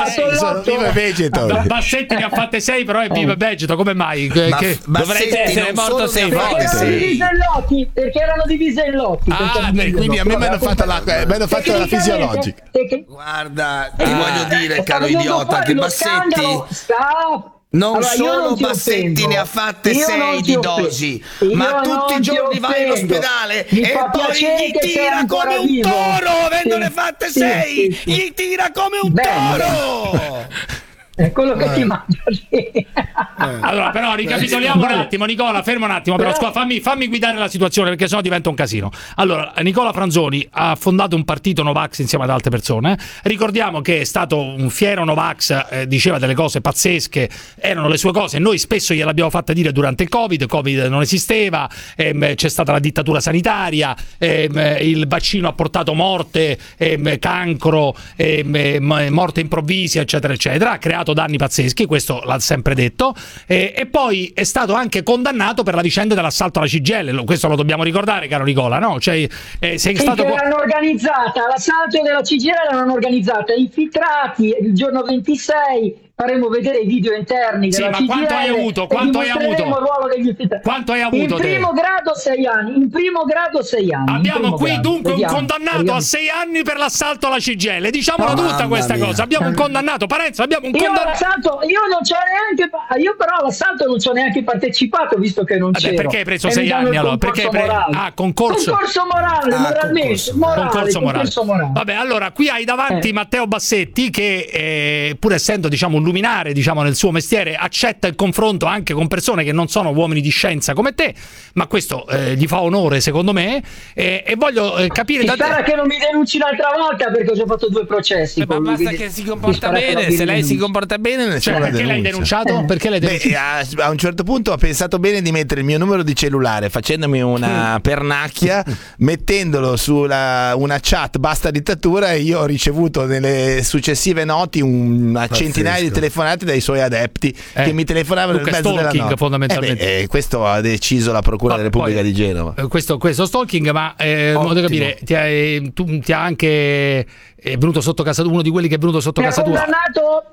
Speaker 19: Vivo
Speaker 20: e vegeto.
Speaker 4: Bassetti ne ha fatte sei, però è vivo e vegeto. Come mai? Che,
Speaker 5: Ma-
Speaker 4: che...
Speaker 5: Bassetti
Speaker 4: essere
Speaker 5: non
Speaker 4: morto
Speaker 5: solo
Speaker 4: sei
Speaker 5: ne ha
Speaker 19: perché
Speaker 5: fatte
Speaker 4: volte.
Speaker 19: erano divise in lotti, perché erano divise in lotti.
Speaker 20: Ah, beh, quindi a me mi hanno fatto la, mi hanno fatto la fisiologica.
Speaker 5: Guarda, ti
Speaker 19: Ah,
Speaker 5: voglio dire,
Speaker 19: è
Speaker 5: caro
Speaker 19: stato venuto
Speaker 5: idiota,
Speaker 19: fuori
Speaker 5: che
Speaker 19: lo
Speaker 5: Bassetti
Speaker 19: scandalo. Stop.
Speaker 5: non
Speaker 19: Allora, io
Speaker 5: solo
Speaker 19: non ti
Speaker 5: Bassetti
Speaker 19: offendo.
Speaker 5: ne ha fatte
Speaker 19: Io
Speaker 5: sei
Speaker 19: non ti
Speaker 5: di
Speaker 19: offendo.
Speaker 5: dosi,
Speaker 19: Io
Speaker 5: ma
Speaker 19: non
Speaker 5: tutti i
Speaker 19: ti
Speaker 5: giorni vai in
Speaker 19: offendo.
Speaker 5: ospedale
Speaker 19: Mi
Speaker 5: e
Speaker 19: fa
Speaker 5: poi
Speaker 19: piacere
Speaker 5: gli
Speaker 19: che sei
Speaker 5: tira
Speaker 19: ancora
Speaker 5: come un
Speaker 19: vivo.
Speaker 5: toro, avendone
Speaker 19: Sì,
Speaker 5: fatte
Speaker 19: sì,
Speaker 5: sei,
Speaker 19: sì, sì.
Speaker 5: gli tira come un
Speaker 19: Bene,
Speaker 5: toro.
Speaker 19: È quello che ti mangia lì.
Speaker 4: Allora, però ricapitoliamo un attimo, Nicola, fermo un attimo, però scusa, fammi, fammi guidare la situazione perché sennò diventa un casino. Allora, Nicola Franzoni ha fondato un partito Novax insieme ad altre persone. Ricordiamo che è stato un fiero Novax, eh, diceva delle cose pazzesche, erano le sue cose, noi spesso gliel'abbiamo fatta dire durante il Covid, il Covid non esisteva, ehm, c'è stata la dittatura sanitaria, ehm, il vaccino ha portato morte, ehm, cancro, ehm, morte improvvisa, eccetera, eccetera, ha creato danni pazzeschi, questo l'ha sempre detto, e, e poi è stato anche condannato per la vicenda dell'assalto alla C G I L, questo lo dobbiamo ricordare, caro Nicola, no? Cioè, eh, sei
Speaker 19: Sì,
Speaker 4: stato
Speaker 19: che
Speaker 4: co-
Speaker 19: l'hanno organizzata, l'assalto della C G I L l'hanno organizzata infiltrati il giorno ventisei. Faremo vedere i video interni
Speaker 4: Sì,
Speaker 19: della
Speaker 4: ma
Speaker 19: C G I L.
Speaker 4: quanto hai avuto?
Speaker 19: e
Speaker 4: Quanto hai
Speaker 19: dimostreremo
Speaker 4: avuto?
Speaker 19: il ruolo degli infiltrati.
Speaker 4: Quanto hai avuto
Speaker 19: in
Speaker 4: te?
Speaker 19: primo grado sei anni, in primo grado sei anni. in
Speaker 4: Abbiamo
Speaker 19: primo
Speaker 4: qui
Speaker 19: grado.
Speaker 4: dunque
Speaker 19: Vediamo,
Speaker 4: un condannato
Speaker 19: vediamo.
Speaker 4: a sei anni per l'assalto alla C G I L. Diciamola
Speaker 19: Oh,
Speaker 4: tutta
Speaker 19: mamma
Speaker 4: questa
Speaker 19: mia.
Speaker 4: cosa. Abbiamo un condannato, Parenzo, abbiamo un
Speaker 19: Io
Speaker 4: condannato.
Speaker 19: all'assalto, io non c'ho neanche, io però all'assalto non c'ho neanche partecipato visto che non
Speaker 4: Vabbè,
Speaker 19: c'ero.
Speaker 4: perché hai preso
Speaker 19: E
Speaker 4: sei
Speaker 19: mi danno
Speaker 4: anni
Speaker 19: il
Speaker 4: allora? Perché hai
Speaker 19: concorso
Speaker 4: pre-
Speaker 19: morale.
Speaker 4: ah, concorso.
Speaker 19: Concorso morale,
Speaker 4: Ah,
Speaker 19: moralmente,
Speaker 4: concorso.
Speaker 19: morale,
Speaker 4: Concorso morale.
Speaker 19: concorso morale.
Speaker 4: Vabbè, allora qui hai davanti
Speaker 19: Eh.
Speaker 4: Matteo Bassetti che eh, pur essendo diciamo un luminare diciamo nel suo mestiere accetta il confronto anche con persone che non sono uomini di scienza come te, ma questo eh, gli fa onore secondo me e, e voglio eh, capire
Speaker 19: Si
Speaker 4: da
Speaker 19: spera
Speaker 4: te.
Speaker 19: che non mi denunci un'altra volta perché ho già fatto due processi.
Speaker 20: Ma basta che si comporta bene, se lei si comporta bene
Speaker 4: Cioè,
Speaker 20: nessuno la
Speaker 4: perché l'hai
Speaker 20: denuncia.
Speaker 4: denunciato? Perché l'hai
Speaker 20: Beh,
Speaker 4: denunciato?
Speaker 20: a, a un certo punto ho pensato bene di mettere il mio numero di cellulare facendomi una pernacchia, mettendolo su una chat basta dittatura e io ho ricevuto nelle successive noti una centinaia di telefonate dai suoi adepti
Speaker 4: Eh.
Speaker 20: che mi telefonavano
Speaker 4: Dunque,
Speaker 20: nel mezzo della
Speaker 4: stalking,
Speaker 20: notte.
Speaker 4: fondamentalmente.
Speaker 20: Eh beh, eh, questo ha deciso la Procura
Speaker 4: Vabbè,
Speaker 20: della Repubblica
Speaker 4: poi,
Speaker 20: di Genova.
Speaker 4: Eh, Questo, questo stalking, ma eh, voglio capire, ti ha, eh, tu, ti ha anche è venuto sotto casa tua, uno di quelli che è venuto sotto
Speaker 19: Mi ha
Speaker 4: casa tua.
Speaker 19: condannato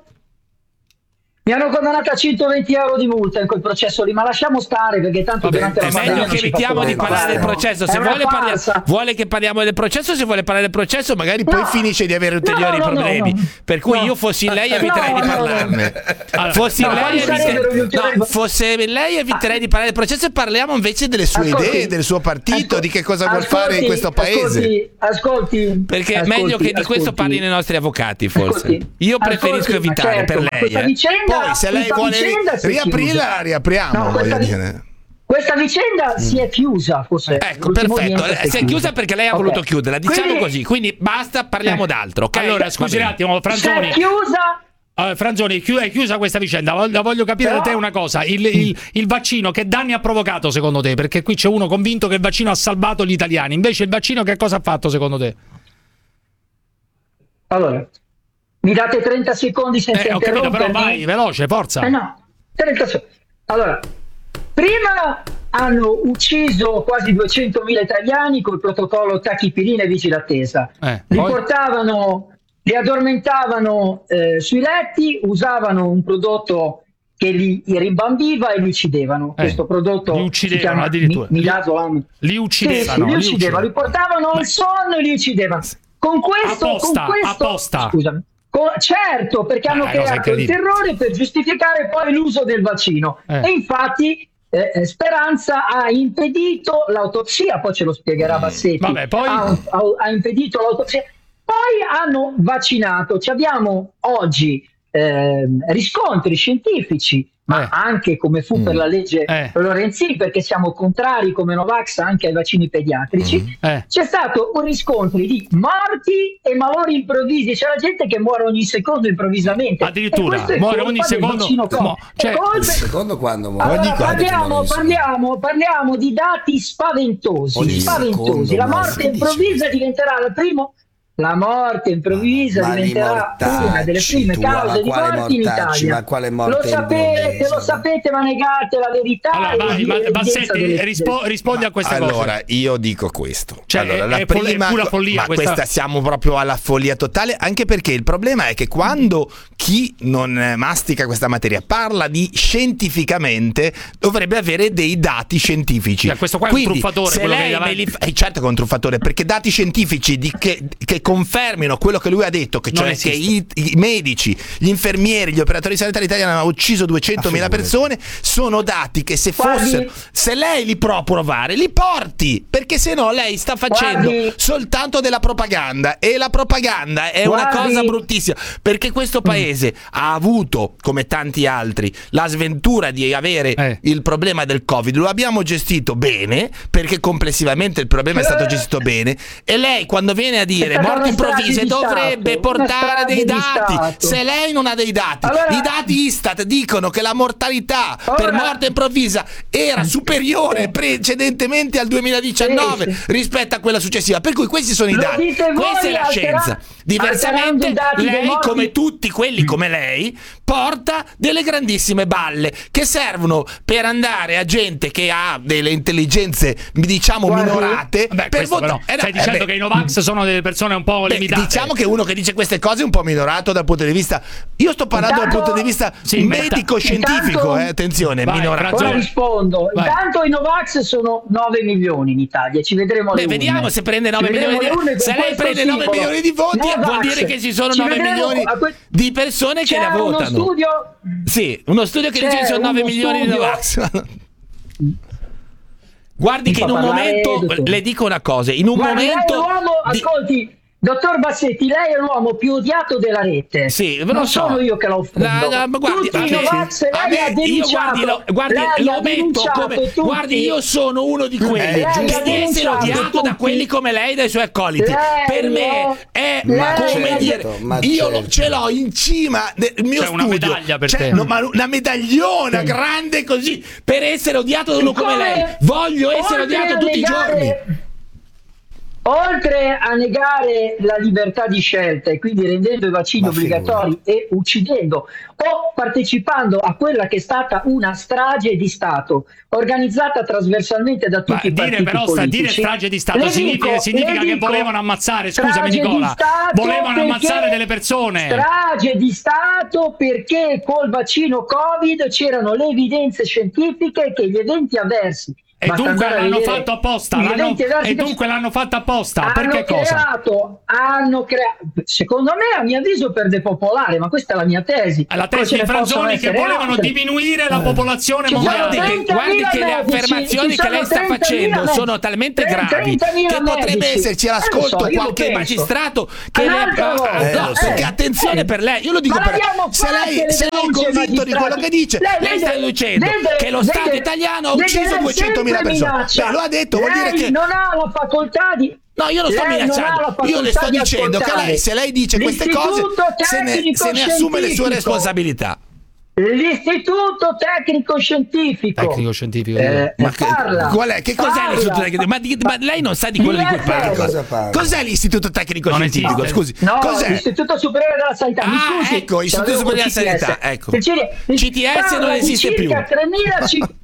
Speaker 19: Mi hanno condannato a centoventi euro di multa in quel processo lì, ma lasciamo stare perché tanto
Speaker 20: Vabbè,
Speaker 19: durante
Speaker 20: è
Speaker 19: la
Speaker 20: meglio
Speaker 19: pandemia
Speaker 20: che
Speaker 19: non ci
Speaker 20: evitiamo
Speaker 19: fa
Speaker 20: di
Speaker 19: problema.
Speaker 20: parlare del processo. Se
Speaker 19: È una
Speaker 20: vuole, parlia-
Speaker 19: farsa.
Speaker 20: vuole che parliamo del processo, se vuole parlare del processo, magari poi
Speaker 19: No.
Speaker 20: finisce di avere ulteriori
Speaker 19: No, no, no,
Speaker 20: problemi.
Speaker 19: no.
Speaker 20: Per cui
Speaker 19: No.
Speaker 20: io fossi lei eviterei
Speaker 19: No,
Speaker 20: di
Speaker 19: no, no.
Speaker 20: parlarne.
Speaker 4: Allora,
Speaker 20: Fossi
Speaker 19: no,
Speaker 20: lei
Speaker 19: quali
Speaker 20: evite-
Speaker 19: sarebbero gli ulteriori-
Speaker 20: no, fosse lei eviterei di parlare del processo e parliamo invece delle sue
Speaker 19: Ascolti.
Speaker 20: idee, del suo partito, di che cosa vuol
Speaker 19: Ascolti,
Speaker 20: fare in questo paese.
Speaker 19: Ascolti, ascolti
Speaker 20: Perché è
Speaker 19: ascolti,
Speaker 20: meglio che di questo
Speaker 19: ascolti.
Speaker 20: parlino i nostri avvocati, forse.
Speaker 19: Ascolti.
Speaker 20: Io preferisco
Speaker 19: Ascolti, ma
Speaker 20: evitare
Speaker 19: certo,
Speaker 20: per
Speaker 19: ma
Speaker 20: lei.
Speaker 19: questa
Speaker 20: eh.
Speaker 19: vicenda-
Speaker 20: Poi se lei
Speaker 19: questa
Speaker 20: vuole
Speaker 19: vicenda si è
Speaker 20: riaprirla,
Speaker 19: chiusa.
Speaker 20: riapriamo,
Speaker 19: No,
Speaker 20: voglio
Speaker 19: questa-
Speaker 20: dire.
Speaker 19: Questa vicenda si è chiusa, forse.
Speaker 20: Ecco,
Speaker 19: l'ultimo
Speaker 20: perfetto.
Speaker 19: niente
Speaker 20: Si è chiusa perché lei ha
Speaker 19: Ok.
Speaker 20: voluto chiuderla. Diciamo
Speaker 19: Quindi-
Speaker 20: così. Quindi basta, parliamo
Speaker 19: Eh.
Speaker 20: d'altro. ok?
Speaker 4: Allora,
Speaker 20: Va
Speaker 4: scusi un
Speaker 20: bene.
Speaker 4: attimo,
Speaker 19: Si è
Speaker 4: Franzoni.
Speaker 19: chiusa
Speaker 4: Uh, Franzoni, è chiusa questa vicenda. Voglio, voglio capire
Speaker 19: Però...
Speaker 4: da te una cosa: il, il, il vaccino che danni ha provocato secondo te? Perché qui c'è uno convinto che il vaccino ha salvato gli italiani. Invece il vaccino che cosa ha fatto secondo te?
Speaker 19: Allora, mi date trenta secondi senza
Speaker 4: eh, ho capito, però vai, veloce, forza.
Speaker 19: Eh no, trenta secondi. Allora, prima hanno ucciso quasi duecentomila italiani col protocollo tachipirina e vigile attesa.
Speaker 4: Eh,
Speaker 19: li
Speaker 4: poi...
Speaker 19: portavano, li addormentavano eh, sui letti, usavano un prodotto che li ribambiva e li uccidevano. Eh, Questo prodotto
Speaker 4: li uccidevano,
Speaker 19: si chiama
Speaker 4: addirittura.
Speaker 19: Mi, Midazolam.
Speaker 4: Li uccidevano,
Speaker 19: sì, sì, li,
Speaker 4: li
Speaker 19: uccidevano, li portavano al sonno e li uccidevano. Con questo,
Speaker 4: apposta,
Speaker 19: con questo
Speaker 4: apposta.
Speaker 19: Scusami. Con, certo, perché hanno creato il terrore per giustificare poi l'uso del vaccino.
Speaker 4: Eh.
Speaker 19: E infatti eh, Speranza ha impedito l'autopsia, poi ce lo spiegherà Bassetti.
Speaker 4: Vabbè, poi...
Speaker 19: ha, ha, ha impedito l'autopsia. Poi hanno vaccinato. Ci abbiamo oggi eh, riscontri scientifici, ma
Speaker 4: eh.
Speaker 19: anche come fu mm. per la legge
Speaker 4: eh.
Speaker 19: Lorenzin, perché siamo contrari come Novax anche ai vaccini pediatrici.
Speaker 4: Mm. Eh.
Speaker 19: C'è stato un riscontro di morti e malori improvvisi. C'è la gente che muore ogni secondo improvvisamente.
Speaker 4: Addirittura muore ogni secondo.
Speaker 19: Mo,
Speaker 5: cioè, colpe... secondo quando muore?
Speaker 19: Allora, parliamo, parliamo, parliamo di dati spaventosi.
Speaker 5: Ogni
Speaker 19: spaventosi. La morte improvvisa diventerà il primo. La morte improvvisa
Speaker 5: ma
Speaker 19: diventerà una delle prime cause di morti in Italia.
Speaker 5: Ma quale morte
Speaker 19: lo sapete, lo sapete, ma negate la verità.
Speaker 4: Allora, vai, ma, Bassetti, rispo, rispondi
Speaker 20: ma
Speaker 4: a queste
Speaker 20: allora,
Speaker 4: cose.
Speaker 20: Allora, io dico questo.
Speaker 4: Cioè,
Speaker 20: allora,
Speaker 4: è,
Speaker 20: la
Speaker 4: è
Speaker 20: prima,
Speaker 4: pura follia
Speaker 20: ma
Speaker 4: questa...
Speaker 20: questa siamo proprio alla follia totale, anche perché il problema è che quando chi non mastica questa materia parla di scientificamente, dovrebbe avere dei dati scientifici.
Speaker 4: Cioè, questo qua è
Speaker 20: Quindi,
Speaker 4: un truffatore.
Speaker 20: Se lei me li fa, eh, certo che è un truffatore, perché dati scientifici di che, che confermino quello che lui ha detto, che cioè che i, i medici, gli infermieri, gli operatori sanitari italiani hanno ucciso duecentomila persone, sono dati che se fossero, se lei li può provare, li porti, perché se no lei sta facendo Guardi. soltanto della propaganda, e la propaganda è Guardi. una cosa bruttissima, perché questo paese mm. ha avuto, come tanti altri, la sventura di avere eh. il problema del Covid. Lo abbiamo gestito bene, perché complessivamente il problema è stato gestito bene, e lei quando viene a dire morti improvvise dovrebbe portare dei dati. Se lei non ha dei dati, allora, i dati Istat dicono che la mortalità allora, per morte improvvisa era superiore precedentemente al duemiladiciannove sì, sì. rispetto a quella successiva, per cui questi sono i dati, questa è la scienza. Diversamente lei, come tutti quelli come lei, porta delle grandissime balle che servono per andare a gente che ha delle intelligenze, diciamo, Guardi. minorate.
Speaker 4: Vabbè,
Speaker 20: per
Speaker 4: vot- però, eh, stai eh, dicendo beh, che i Novax sono delle persone un po'
Speaker 20: beh,
Speaker 4: limitate.
Speaker 20: Diciamo che uno che dice queste cose è un po' minorato dal punto di vista. Io sto parlando intanto, dal punto di vista sì, medico-scientifico, eh, attenzione, vai, minorato.
Speaker 19: Ora rispondo. Vai. Intanto i Novax sono nove milioni in Italia, ci vedremo le
Speaker 20: Beh, vediamo urne. se prende nove milioni di voti. Se lei prende nove milioni di voti, Novax. vuol dire che ci sono ci nove milioni que- di persone che la votano.
Speaker 19: Uno studio...
Speaker 20: Sì, uno studio che C'è dice che ci sono nove milioni di Novax. Guardi Mi che in un momento tutto. le dico una cosa, in un
Speaker 19: Guarda,
Speaker 20: momento
Speaker 19: uomo,
Speaker 20: di...
Speaker 19: ascolti, dottor Bassetti, lei è l'uomo più odiato della rete.
Speaker 20: Sì,
Speaker 19: non
Speaker 20: lo so.
Speaker 19: sono io che l'ho offendo.
Speaker 20: La, la, ma guardi,
Speaker 19: tutti i Novax, lei
Speaker 20: a me,
Speaker 19: ha denunciato.
Speaker 20: Io guardi, lo, guardi,
Speaker 19: lei
Speaker 20: lo metto come
Speaker 19: tutti.
Speaker 20: Guardi, io sono uno di quelli
Speaker 19: lei
Speaker 20: che deve essere odiato
Speaker 19: tutti.
Speaker 20: da quelli come lei, dai suoi accoliti.
Speaker 19: Lei
Speaker 20: per me è ma come certo, dire, ma io certo. ce l'ho in cima del mio
Speaker 4: C'è
Speaker 20: studio.
Speaker 4: una medaglia per
Speaker 20: C'è,
Speaker 4: te.
Speaker 20: No, ma una medagliona sì. grande così per essere odiato da uno come, come lei. Voglio essere odiato tutti
Speaker 19: negare...
Speaker 20: i giorni.
Speaker 19: Oltre a negare la libertà di scelta e quindi rendendo i vaccini Ma obbligatori figura. e uccidendo o partecipando a quella che è stata una strage di Stato organizzata trasversalmente da tutti Ma i
Speaker 4: dire
Speaker 19: partiti
Speaker 4: però sta dire strage di Stato significa, dico, significa che dico, volevano ammazzare, scusami Nicola, volevano ammazzare delle persone.
Speaker 19: Strage di Stato perché col vaccino Covid c'erano le evidenze scientifiche che gli eventi avversi
Speaker 4: E dunque l'hanno fatto apposta, l'hanno, e dunque l'hanno fatto apposta, perché cosa?
Speaker 19: Creato, hanno creato, secondo me, a mio avviso, per depopolare, ma questa è la mia tesi.
Speaker 4: La tesi di Franzoni che volevano altre. diminuire la popolazione
Speaker 20: Ci
Speaker 4: mondiale.
Speaker 20: Guardi che, guardi che le affermazioni che lei sta facendo sono talmente gravi che potrebbe esserci all'ascolto so, qualche magistrato che le, eh, no, eh, perché attenzione per lei, io lo dico per se lei, se lei è convinto di quello che dice, lei, lei sta dicendo che lo Stato italiano ha ucciso duecentomila la persona.
Speaker 19: minaccia.
Speaker 20: Beh, lo ha detto, vuol
Speaker 19: Lei
Speaker 20: dire che
Speaker 19: non ha la facoltà di.
Speaker 20: No, io non sto
Speaker 19: lei
Speaker 20: minacciando,
Speaker 19: non
Speaker 20: io le sto
Speaker 19: di
Speaker 20: dicendo che lei, se lei dice queste cose, se ne, se ne assume le sue responsabilità.
Speaker 19: L'istituto tecnico scientifico
Speaker 4: Tecnico scientifico.
Speaker 19: eh,
Speaker 20: Ma che,
Speaker 19: parla,
Speaker 20: qual è? Che cos'è
Speaker 19: parla.
Speaker 20: l'istituto tecnico? Ma, di, ma lei non sa di quello di cui parla.
Speaker 19: Cosa
Speaker 20: Cosa Cos'è l'istituto tecnico
Speaker 4: Non
Speaker 20: scientifico?
Speaker 4: esiste.
Speaker 20: Scusi,
Speaker 19: No,
Speaker 20: cos'è?
Speaker 19: l'Istituto Superiore della Sanità. Mi
Speaker 20: Ah,
Speaker 19: scusi,
Speaker 20: ecco, Istituto
Speaker 19: c'avevo
Speaker 20: Superiore della
Speaker 19: C T S.
Speaker 20: Sanità, ecco.
Speaker 19: Il
Speaker 20: C T S
Speaker 19: parla
Speaker 20: non
Speaker 19: di
Speaker 20: esiste più.
Speaker 19: circa tremila cinquecento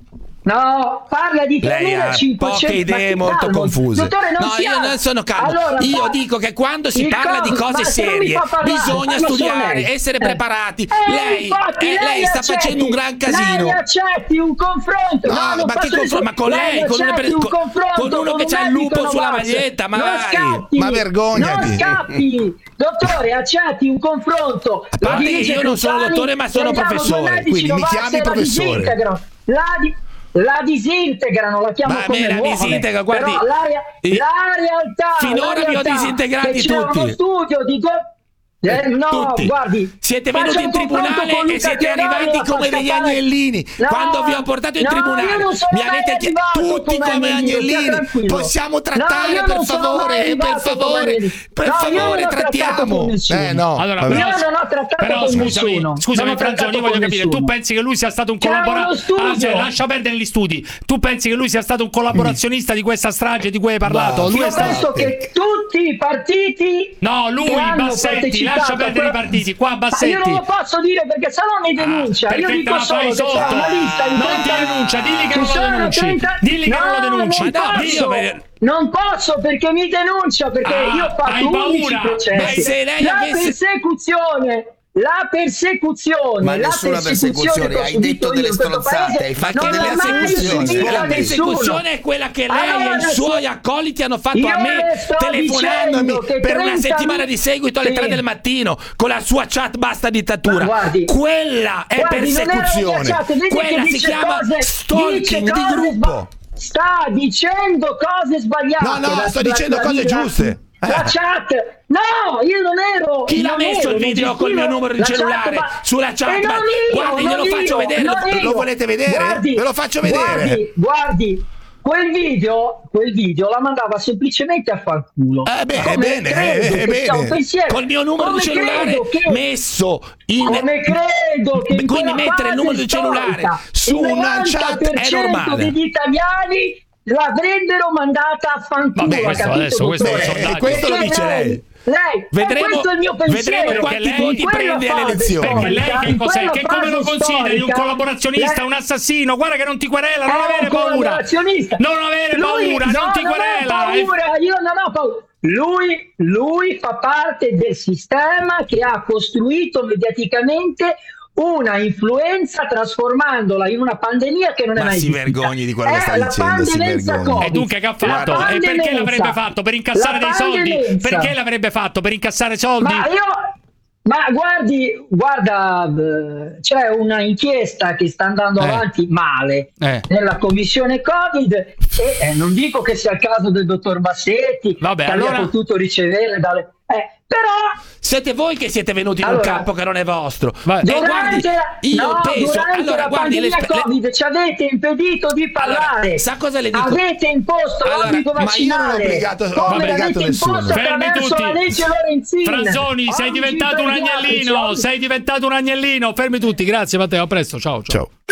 Speaker 19: No, parla di
Speaker 20: Lei ha
Speaker 19: tremilacinquecento
Speaker 20: poche idee
Speaker 19: ma
Speaker 20: molto
Speaker 19: calmo.
Speaker 20: confuse.
Speaker 19: Dottore, non
Speaker 20: no,
Speaker 19: sia...
Speaker 20: io non sono calmo.
Speaker 19: Allora,
Speaker 20: io
Speaker 19: fa...
Speaker 20: dico che quando si
Speaker 19: il
Speaker 20: parla di
Speaker 19: coso-
Speaker 20: cose
Speaker 19: ma se non mi
Speaker 20: serie
Speaker 19: fa parlare,
Speaker 20: bisogna
Speaker 19: parlo solo
Speaker 20: studiare,
Speaker 19: lei.
Speaker 20: essere
Speaker 19: Eh.
Speaker 20: preparati.
Speaker 19: Eh,
Speaker 20: lei,
Speaker 19: infatti,
Speaker 20: eh, lei sta
Speaker 19: accetti,
Speaker 20: facendo un gran casino.
Speaker 19: Lei accetti un confronto.
Speaker 20: No,
Speaker 19: no, non
Speaker 20: ma che
Speaker 19: posso
Speaker 20: confronto? Ma con lei, con, una
Speaker 19: accetti
Speaker 20: per-
Speaker 19: un
Speaker 20: con-
Speaker 19: confronto
Speaker 20: con uno che
Speaker 19: un
Speaker 20: c'ha il
Speaker 19: medico
Speaker 20: lupo sulla
Speaker 19: novax.
Speaker 20: maglietta, ma
Speaker 19: non
Speaker 20: vai.
Speaker 19: scappi,
Speaker 20: Ma vergognati.
Speaker 19: non scappi, dottore, accetti un confronto.
Speaker 20: A parte che io non sono dottore, ma sono professore, quindi mi chiami professore.
Speaker 19: La di- La disintegrano, la chiamo
Speaker 20: Ma
Speaker 19: come
Speaker 20: me la
Speaker 19: nuove.
Speaker 20: disintegra, guardi,
Speaker 19: Però la, rea-
Speaker 20: eh,
Speaker 19: la realtà
Speaker 20: finora
Speaker 19: la
Speaker 20: vi ho
Speaker 19: realtà
Speaker 20: disintegrati
Speaker 19: che c'è
Speaker 20: tutti.
Speaker 19: uno studio di go- eh, no,
Speaker 20: Tutti.
Speaker 19: guardi,
Speaker 20: siete
Speaker 19: faccia
Speaker 20: venuti in
Speaker 19: un confronto
Speaker 20: tribunale
Speaker 19: con
Speaker 20: e
Speaker 19: Luca
Speaker 20: siete
Speaker 19: Teodoro,
Speaker 20: arrivati
Speaker 19: la
Speaker 20: come
Speaker 19: fa
Speaker 20: degli
Speaker 19: scappare.
Speaker 20: agnellini.
Speaker 19: No,
Speaker 20: Quando vi ho portato in
Speaker 19: no,
Speaker 20: tribunale
Speaker 19: io non sono
Speaker 20: mi
Speaker 19: mai
Speaker 20: avete chiesto
Speaker 19: arrivato
Speaker 20: tutti
Speaker 19: come
Speaker 20: come
Speaker 19: agnellino, stia
Speaker 20: agnellini.
Speaker 19: tranquillo.
Speaker 20: Possiamo
Speaker 19: No,
Speaker 20: trattare,
Speaker 19: io
Speaker 20: per
Speaker 19: non sono mai
Speaker 20: favore, per
Speaker 19: arrivato come
Speaker 20: favore,
Speaker 19: agnellino.
Speaker 20: per
Speaker 19: No, io
Speaker 20: favore,
Speaker 19: non ho trattato
Speaker 20: trattiamo.
Speaker 19: con nessuno.
Speaker 20: Eh no.
Speaker 4: Allora,
Speaker 20: vabbè.
Speaker 19: Io non ho trattato
Speaker 4: però
Speaker 19: con
Speaker 4: scusami,
Speaker 19: nessuno.
Speaker 4: scusami
Speaker 19: Non ho
Speaker 4: Franzoni,
Speaker 19: trattato
Speaker 4: io voglio
Speaker 19: con
Speaker 4: capire,
Speaker 19: nessuno.
Speaker 4: tu pensi che lui sia stato un
Speaker 19: C'è uno
Speaker 4: collaboratore?
Speaker 19: studio.
Speaker 4: Ah, cioè, lascia perdere gli studi. Tu pensi che lui sia stato un collaborazionista di questa strage di cui hai parlato? Lui
Speaker 19: Io
Speaker 4: è stato...
Speaker 19: penso che tutti i partiti
Speaker 4: No, lui,
Speaker 19: che hanno
Speaker 4: Bassetti,
Speaker 19: partecipato
Speaker 4: lascia
Speaker 19: a
Speaker 4: perdere
Speaker 19: quella-
Speaker 4: i partiti. Qua
Speaker 19: Ma
Speaker 4: Bassetti.
Speaker 19: io non lo posso dire perché sennò mi denuncia.
Speaker 4: perché
Speaker 19: io
Speaker 4: te
Speaker 19: dico
Speaker 4: la
Speaker 19: solo
Speaker 4: fai
Speaker 19: che
Speaker 4: sotto.
Speaker 19: c'è una lista di
Speaker 4: Non
Speaker 19: trenta
Speaker 4: ti denuncia, digli che
Speaker 19: ci
Speaker 4: non lo
Speaker 19: sono
Speaker 4: denunci.
Speaker 19: trenta
Speaker 4: Digli che
Speaker 19: no,
Speaker 4: non lo denunci.
Speaker 19: Non
Speaker 4: Dai,
Speaker 19: posso,
Speaker 4: io per-
Speaker 19: non posso perché mi denuncia perché
Speaker 4: Ah,
Speaker 19: io ho fatto
Speaker 4: hai
Speaker 19: undici
Speaker 4: paura?
Speaker 19: processi.
Speaker 20: Beh, se lei
Speaker 19: la
Speaker 20: avesse-
Speaker 19: persecuzione La persecuzione,
Speaker 5: Ma
Speaker 19: la
Speaker 5: nessuna persecuzione,
Speaker 19: che ho
Speaker 5: hai
Speaker 19: subito
Speaker 5: detto delle
Speaker 19: io in questo
Speaker 5: stronzate,
Speaker 19: paese
Speaker 5: hai fatto
Speaker 19: non
Speaker 5: delle
Speaker 19: l'ha mai
Speaker 5: persecuzioni.
Speaker 19: subita
Speaker 20: La
Speaker 19: nessuno.
Speaker 20: persecuzione è quella che lei
Speaker 19: Allora,
Speaker 20: e i suoi accoliti hanno fatto
Speaker 19: io
Speaker 20: a me,
Speaker 19: le sto
Speaker 20: telefonandomi
Speaker 19: dicendo che
Speaker 20: per una
Speaker 19: trenta
Speaker 20: settimana di seguito alle
Speaker 19: sì.
Speaker 20: tre del mattino con la sua chat basta dittatura.
Speaker 19: Ma guardi,
Speaker 20: quella è
Speaker 19: guardi, non erano
Speaker 20: persecuzione.
Speaker 19: cacciate, vedi che
Speaker 20: Quella si
Speaker 19: dice
Speaker 20: chiama
Speaker 19: cose-
Speaker 20: stalking
Speaker 19: dice
Speaker 20: di
Speaker 19: cose
Speaker 20: gruppo.
Speaker 19: sba- sta dicendo cose sbagliate.
Speaker 20: No, no,
Speaker 19: La-
Speaker 20: sto
Speaker 19: la-
Speaker 20: dicendo
Speaker 19: la-
Speaker 20: cose
Speaker 19: la-
Speaker 20: giuste.
Speaker 19: La
Speaker 20: Eh.
Speaker 19: chat, no, io non ero.
Speaker 20: Chi l'ha
Speaker 19: non
Speaker 20: messo
Speaker 19: ero,
Speaker 20: il video
Speaker 19: non
Speaker 20: col mio
Speaker 19: gestivo
Speaker 20: numero di
Speaker 19: la
Speaker 20: cellulare
Speaker 19: chat, ma-
Speaker 20: sulla chat?
Speaker 19: E non
Speaker 20: Ma-
Speaker 19: io,
Speaker 20: guardi,
Speaker 19: non
Speaker 20: glielo
Speaker 19: io,
Speaker 20: faccio vedere,
Speaker 19: non
Speaker 20: lo-
Speaker 19: io.
Speaker 20: lo volete vedere?
Speaker 19: Guardi,
Speaker 20: Ve lo faccio vedere.
Speaker 19: Guardi, guardi. Quel video, quel video la mandava semplicemente a far culo.
Speaker 20: Eh beh,
Speaker 19: Come
Speaker 20: bene,
Speaker 19: credo
Speaker 20: eh,
Speaker 19: che sia un
Speaker 20: bene.
Speaker 19: pensiero.
Speaker 20: Col mio numero
Speaker 19: Come
Speaker 20: di cellulare
Speaker 19: credo che-
Speaker 20: messo in
Speaker 19: Come credo che in
Speaker 20: quindi
Speaker 19: quella
Speaker 20: mettere il numero
Speaker 19: fase
Speaker 20: di cellulare
Speaker 19: storica
Speaker 20: su
Speaker 19: il
Speaker 20: una chat è
Speaker 19: novanta per cento
Speaker 20: normale.
Speaker 19: degli italiani l'avrebbero mandata a fanculo.
Speaker 4: Vabbè,
Speaker 19: ha
Speaker 4: questo
Speaker 19: capito,
Speaker 4: adesso, questo è
Speaker 19: dottore?
Speaker 4: un sondaggio.
Speaker 20: E questo lo
Speaker 19: Perché
Speaker 20: dice lei.
Speaker 19: Lei,
Speaker 20: Vedremo-
Speaker 19: e questo è il mio pensiero.
Speaker 20: vedremo quanti
Speaker 19: Perché
Speaker 20: voti
Speaker 19: in quella
Speaker 20: prende alle
Speaker 19: fase
Speaker 20: elezioni.
Speaker 4: Perché lei
Speaker 19: storica,
Speaker 4: che
Speaker 19: in
Speaker 4: cos'è?
Speaker 19: quella
Speaker 4: Che come lo
Speaker 19: fase
Speaker 4: consideri? Un
Speaker 19: storica,
Speaker 4: collaborazionista,
Speaker 19: lei-
Speaker 4: un assassino? Guarda che non ti querela, non
Speaker 19: è
Speaker 4: avere
Speaker 19: un
Speaker 4: paura.
Speaker 19: collaborazionista.
Speaker 4: Non avere
Speaker 19: Lui-
Speaker 4: paura,
Speaker 19: no,
Speaker 4: non ti
Speaker 19: ho
Speaker 4: querela.
Speaker 19: paura, io non ho paura. Lui, lui fa parte del sistema che ha costruito mediaticamente una influenza trasformandola in una pandemia che non è
Speaker 20: Ma
Speaker 19: mai
Speaker 20: si
Speaker 19: esistita.
Speaker 20: vergogni di quello che
Speaker 19: È
Speaker 20: sta
Speaker 19: la
Speaker 20: dicendo, si
Speaker 19: pandemenza
Speaker 20: vergogni.
Speaker 19: Covid.
Speaker 4: E dunque che ha fatto?
Speaker 19: La
Speaker 4: E perché
Speaker 19: pandemenza.
Speaker 4: l'avrebbe fatto? Per incassare
Speaker 19: La
Speaker 4: dei soldi?
Speaker 19: pandemenza.
Speaker 4: Perché l'avrebbe fatto? Per incassare soldi?
Speaker 19: Ma io, ma guardi, guarda, eh, c'è una inchiesta che sta andando
Speaker 4: Eh.
Speaker 19: avanti male
Speaker 4: Eh.
Speaker 19: nella commissione Covid e eh, non dico che sia il caso del dottor Bassetti
Speaker 4: Vabbè,
Speaker 19: che
Speaker 4: allora-
Speaker 19: abbia potuto ricevere dalle... Eh, però
Speaker 20: Siete voi che siete venuti in un
Speaker 19: Allora,
Speaker 20: campo che non è vostro.
Speaker 4: Vai.
Speaker 20: E
Speaker 19: durante,
Speaker 20: guardi,
Speaker 19: la,
Speaker 20: io
Speaker 19: no,
Speaker 20: penso
Speaker 19: durante
Speaker 20: allora
Speaker 19: la
Speaker 20: guardi le,
Speaker 19: pandemia
Speaker 20: spe- le-
Speaker 19: Covid ci avete impedito di parlare.
Speaker 20: Allora, sa cosa le dico?
Speaker 19: Avete imposto
Speaker 20: Allora,
Speaker 19: l'obbligo
Speaker 20: ma io non ho
Speaker 19: vaccinale
Speaker 20: obbligato- ho
Speaker 19: come
Speaker 20: obbligato
Speaker 19: l'avete
Speaker 20: nessuno.
Speaker 19: imposto
Speaker 4: Fermi
Speaker 19: attraverso
Speaker 4: tutti.
Speaker 19: la legge Lorenzin.
Speaker 4: Franzoni, sei
Speaker 19: Oggi
Speaker 4: diventato un
Speaker 19: vergate,
Speaker 4: agnellino.
Speaker 19: oggi-
Speaker 4: Sei diventato un agnellino. Fermi tutti. Grazie Matteo, a presto. Ciao, ciao.
Speaker 20: Ciao.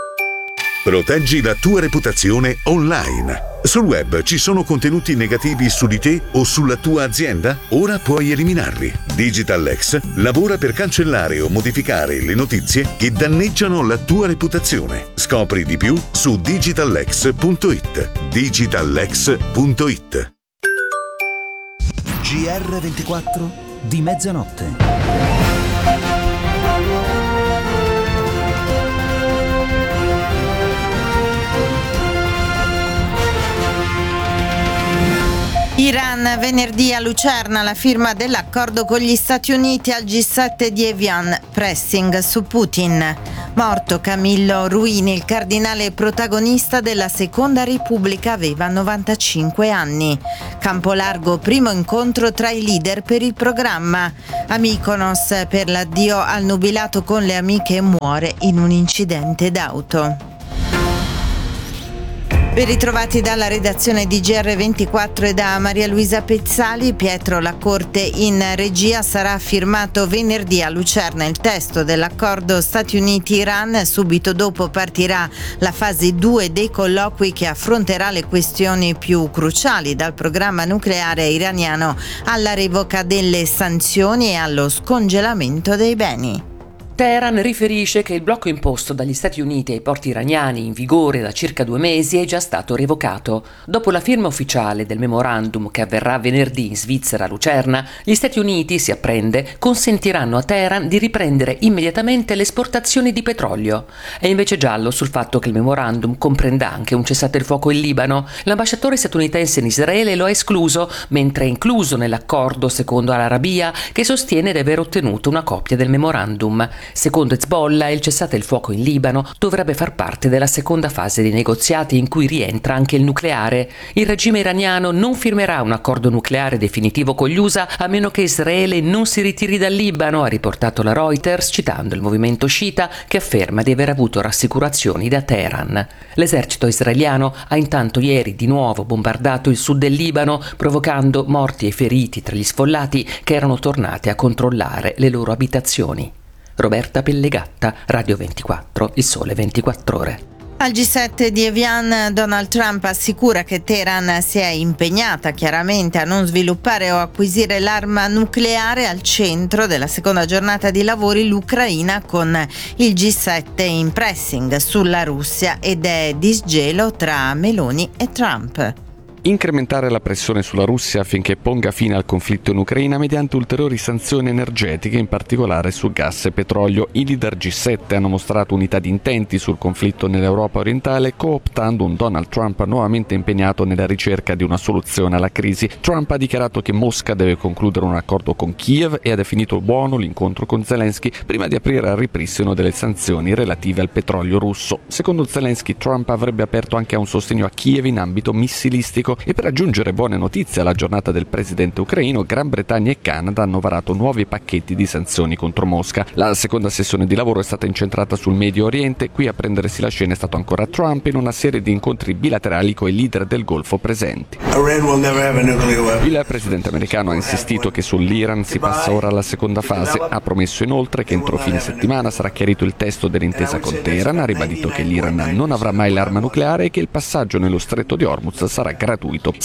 Speaker 21: Proteggi la tua reputazione online. Sul web ci sono contenuti negativi su di te o sulla tua azienda? Ora puoi eliminarli. Digitallex lavora per cancellare o modificare le notizie che danneggiano la tua reputazione. Scopri di più su digitallex punto it. digitallex punto it.
Speaker 22: G R ventiquattro di mezzanotte.
Speaker 23: Iran venerdì a Lucerna la firma dell'accordo con gli Stati Uniti al G sette di Evian, pressing su Putin. Morto Camillo Ruini, il cardinale protagonista della Seconda Repubblica, aveva novantacinque anni. Campolargo, primo incontro tra i leader per il programma. A Mykonos per l'addio al nubilato con le amiche, muore in un incidente d'auto. Ben ritrovati dalla redazione di G R ventiquattro e da Maria Luisa Pezzali. Pietro Lacorte in regia. Sarà firmato venerdì a Lucerna il testo dell'accordo Stati Uniti-Iran. Subito dopo partirà la fase due dei colloqui che affronterà le questioni più cruciali, dal programma nucleare iraniano alla revoca delle sanzioni e allo scongelamento dei beni.
Speaker 1: Teheran riferisce che il blocco imposto dagli Stati Uniti ai porti iraniani, in vigore da circa due mesi, è già stato revocato. Dopo la firma ufficiale del memorandum, che avverrà venerdì in Svizzera a Lucerna, gli Stati Uniti, si apprende, consentiranno a Teheran di riprendere immediatamente le esportazioni di petrolio. È invece giallo sul fatto che il memorandum comprenda anche un cessate il fuoco in Libano. L'ambasciatore statunitense in Israele lo ha escluso, mentre è incluso nell'accordo, secondo Al-Arabiya, che sostiene di aver ottenuto una copia del memorandum. Secondo Hezbollah, il cessate il fuoco in Libano dovrebbe far parte della seconda fase dei negoziati, in cui rientra anche il nucleare. Il regime iraniano non firmerà un accordo nucleare definitivo con gli U S A a meno che Israele non si ritiri dal Libano, ha riportato la Reuters, citando il movimento sciita che afferma di aver avuto rassicurazioni da Teheran. L'esercito israeliano ha intanto ieri di nuovo bombardato il sud del Libano, provocando morti e feriti tra gli sfollati che erano tornati a controllare le loro abitazioni. Roberta Pellegatta, Radio ventiquattro, Il Sole ventiquattro Ore.
Speaker 23: Al G sette di Evian, Donald Trump assicura che Teheran si è impegnata chiaramente a non sviluppare o acquisire l'arma nucleare. Al centro della seconda giornata di lavori l'Ucraina, con il G sette in pressing sulla Russia, ed è disgelo tra Meloni e Trump.
Speaker 2: Incrementare la pressione sulla Russia affinché ponga fine al conflitto in Ucraina mediante ulteriori sanzioni energetiche, in particolare su gas e petrolio. I leader G sette hanno mostrato unità di intenti sul conflitto nell'Europa orientale, cooptando un Donald Trump nuovamente impegnato nella ricerca di una soluzione alla crisi. Trump ha dichiarato che Mosca deve concludere un accordo con Kiev e ha definito buono l'incontro con Zelensky prima di aprire al ripristino delle sanzioni relative al petrolio russo. Secondo Zelensky, Trump avrebbe aperto anche a un sostegno a Kiev in ambito missilistico. E per aggiungere buone notizie alla giornata del presidente ucraino, Gran Bretagna e Canada hanno varato nuovi pacchetti di sanzioni contro Mosca. La seconda sessione di lavoro è stata incentrata sul Medio Oriente. Qui a prendersi la scena è stato ancora Trump, in una serie di incontri bilaterali con i leader del Golfo presenti. Il presidente americano ha insistito che sull'Iran si passa ora alla seconda fase. Ha promesso inoltre che entro fine settimana sarà chiarito il testo dell'intesa con Teheran. Ha ribadito che l'Iran non avrà mai l'arma nucleare e che il passaggio nello stretto di Hormuz sarà gratuito.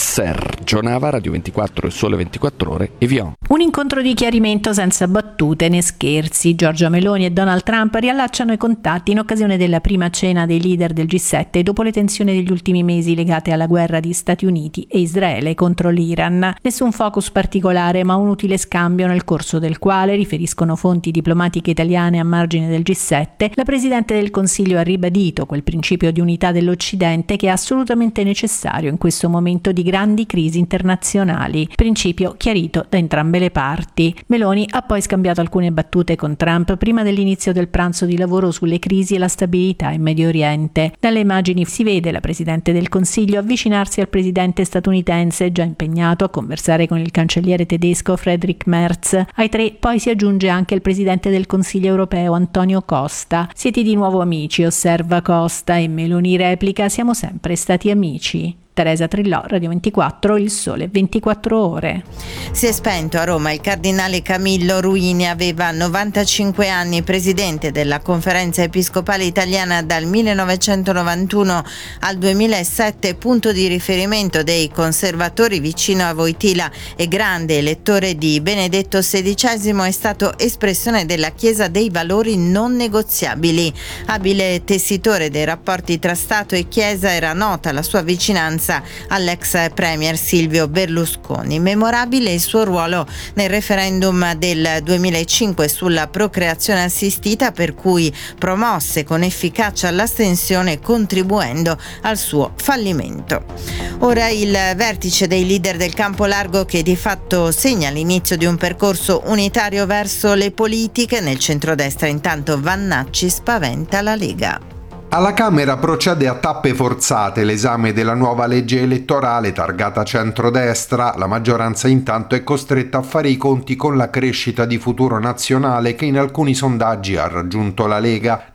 Speaker 2: Sergio Nava, Radio ventiquattro e Sole ventiquattro Ore, Evian.
Speaker 3: Un incontro di chiarimento senza battute né scherzi. Giorgia Meloni e Donald Trump riallacciano i contatti in occasione della prima cena dei leader del G sette dopo le tensioni degli ultimi mesi legate alla guerra di Stati Uniti e Israele contro l'Iran. Nessun focus particolare, ma un utile scambio nel corso del quale, riferiscono fonti diplomatiche italiane a margine del G sette, la Presidente del Consiglio ha ribadito quel principio di unità dell'Occidente che è assolutamente necessario in questo momento di grandi crisi internazionali, principio chiarito da entrambe le parti. Meloni ha poi scambiato alcune battute con Trump prima dell'inizio del pranzo di lavoro sulle crisi e la stabilità in Medio Oriente. Dalle immagini si vede la Presidente del Consiglio avvicinarsi al presidente statunitense, già impegnato a conversare con il cancelliere tedesco Friedrich Merz. Ai tre poi si aggiunge anche il Presidente del Consiglio europeo Antonio Costa. Siete di nuovo amici, osserva Costa, e Meloni replica: siamo sempre stati amici. Teresa Trillò, Radio ventiquattro, Il Sole ventiquattro Ore.
Speaker 23: Si è spento a Roma il cardinale Camillo Ruini, aveva novantacinque anni, presidente della Conferenza Episcopale Italiana dal millenovecentonovantuno al duemilasette, punto di riferimento dei conservatori vicino a Wojtyla e grande elettore di Benedetto sedicesimo. È stato espressione della Chiesa dei valori non negoziabili. Abile tessitore dei rapporti tra Stato e Chiesa, era nota la sua vicinanza all'ex premier Silvio Berlusconi. Memorabile il suo ruolo nel referendum del duemilacinque sulla procreazione assistita, per cui promosse con efficacia l'astensione, contribuendo al suo fallimento. Ora il vertice dei leader del campo largo, che di fatto segna l'inizio di un percorso unitario verso le politiche. Nel centrodestra intanto Vannacci spaventa la Lega.
Speaker 24: Alla Camera procede a tappe forzate l'esame della nuova legge elettorale targata centrodestra. La maggioranza intanto è costretta a fare i conti con la crescita di Futuro Nazionale, che in alcuni sondaggi ha raggiunto la Lega.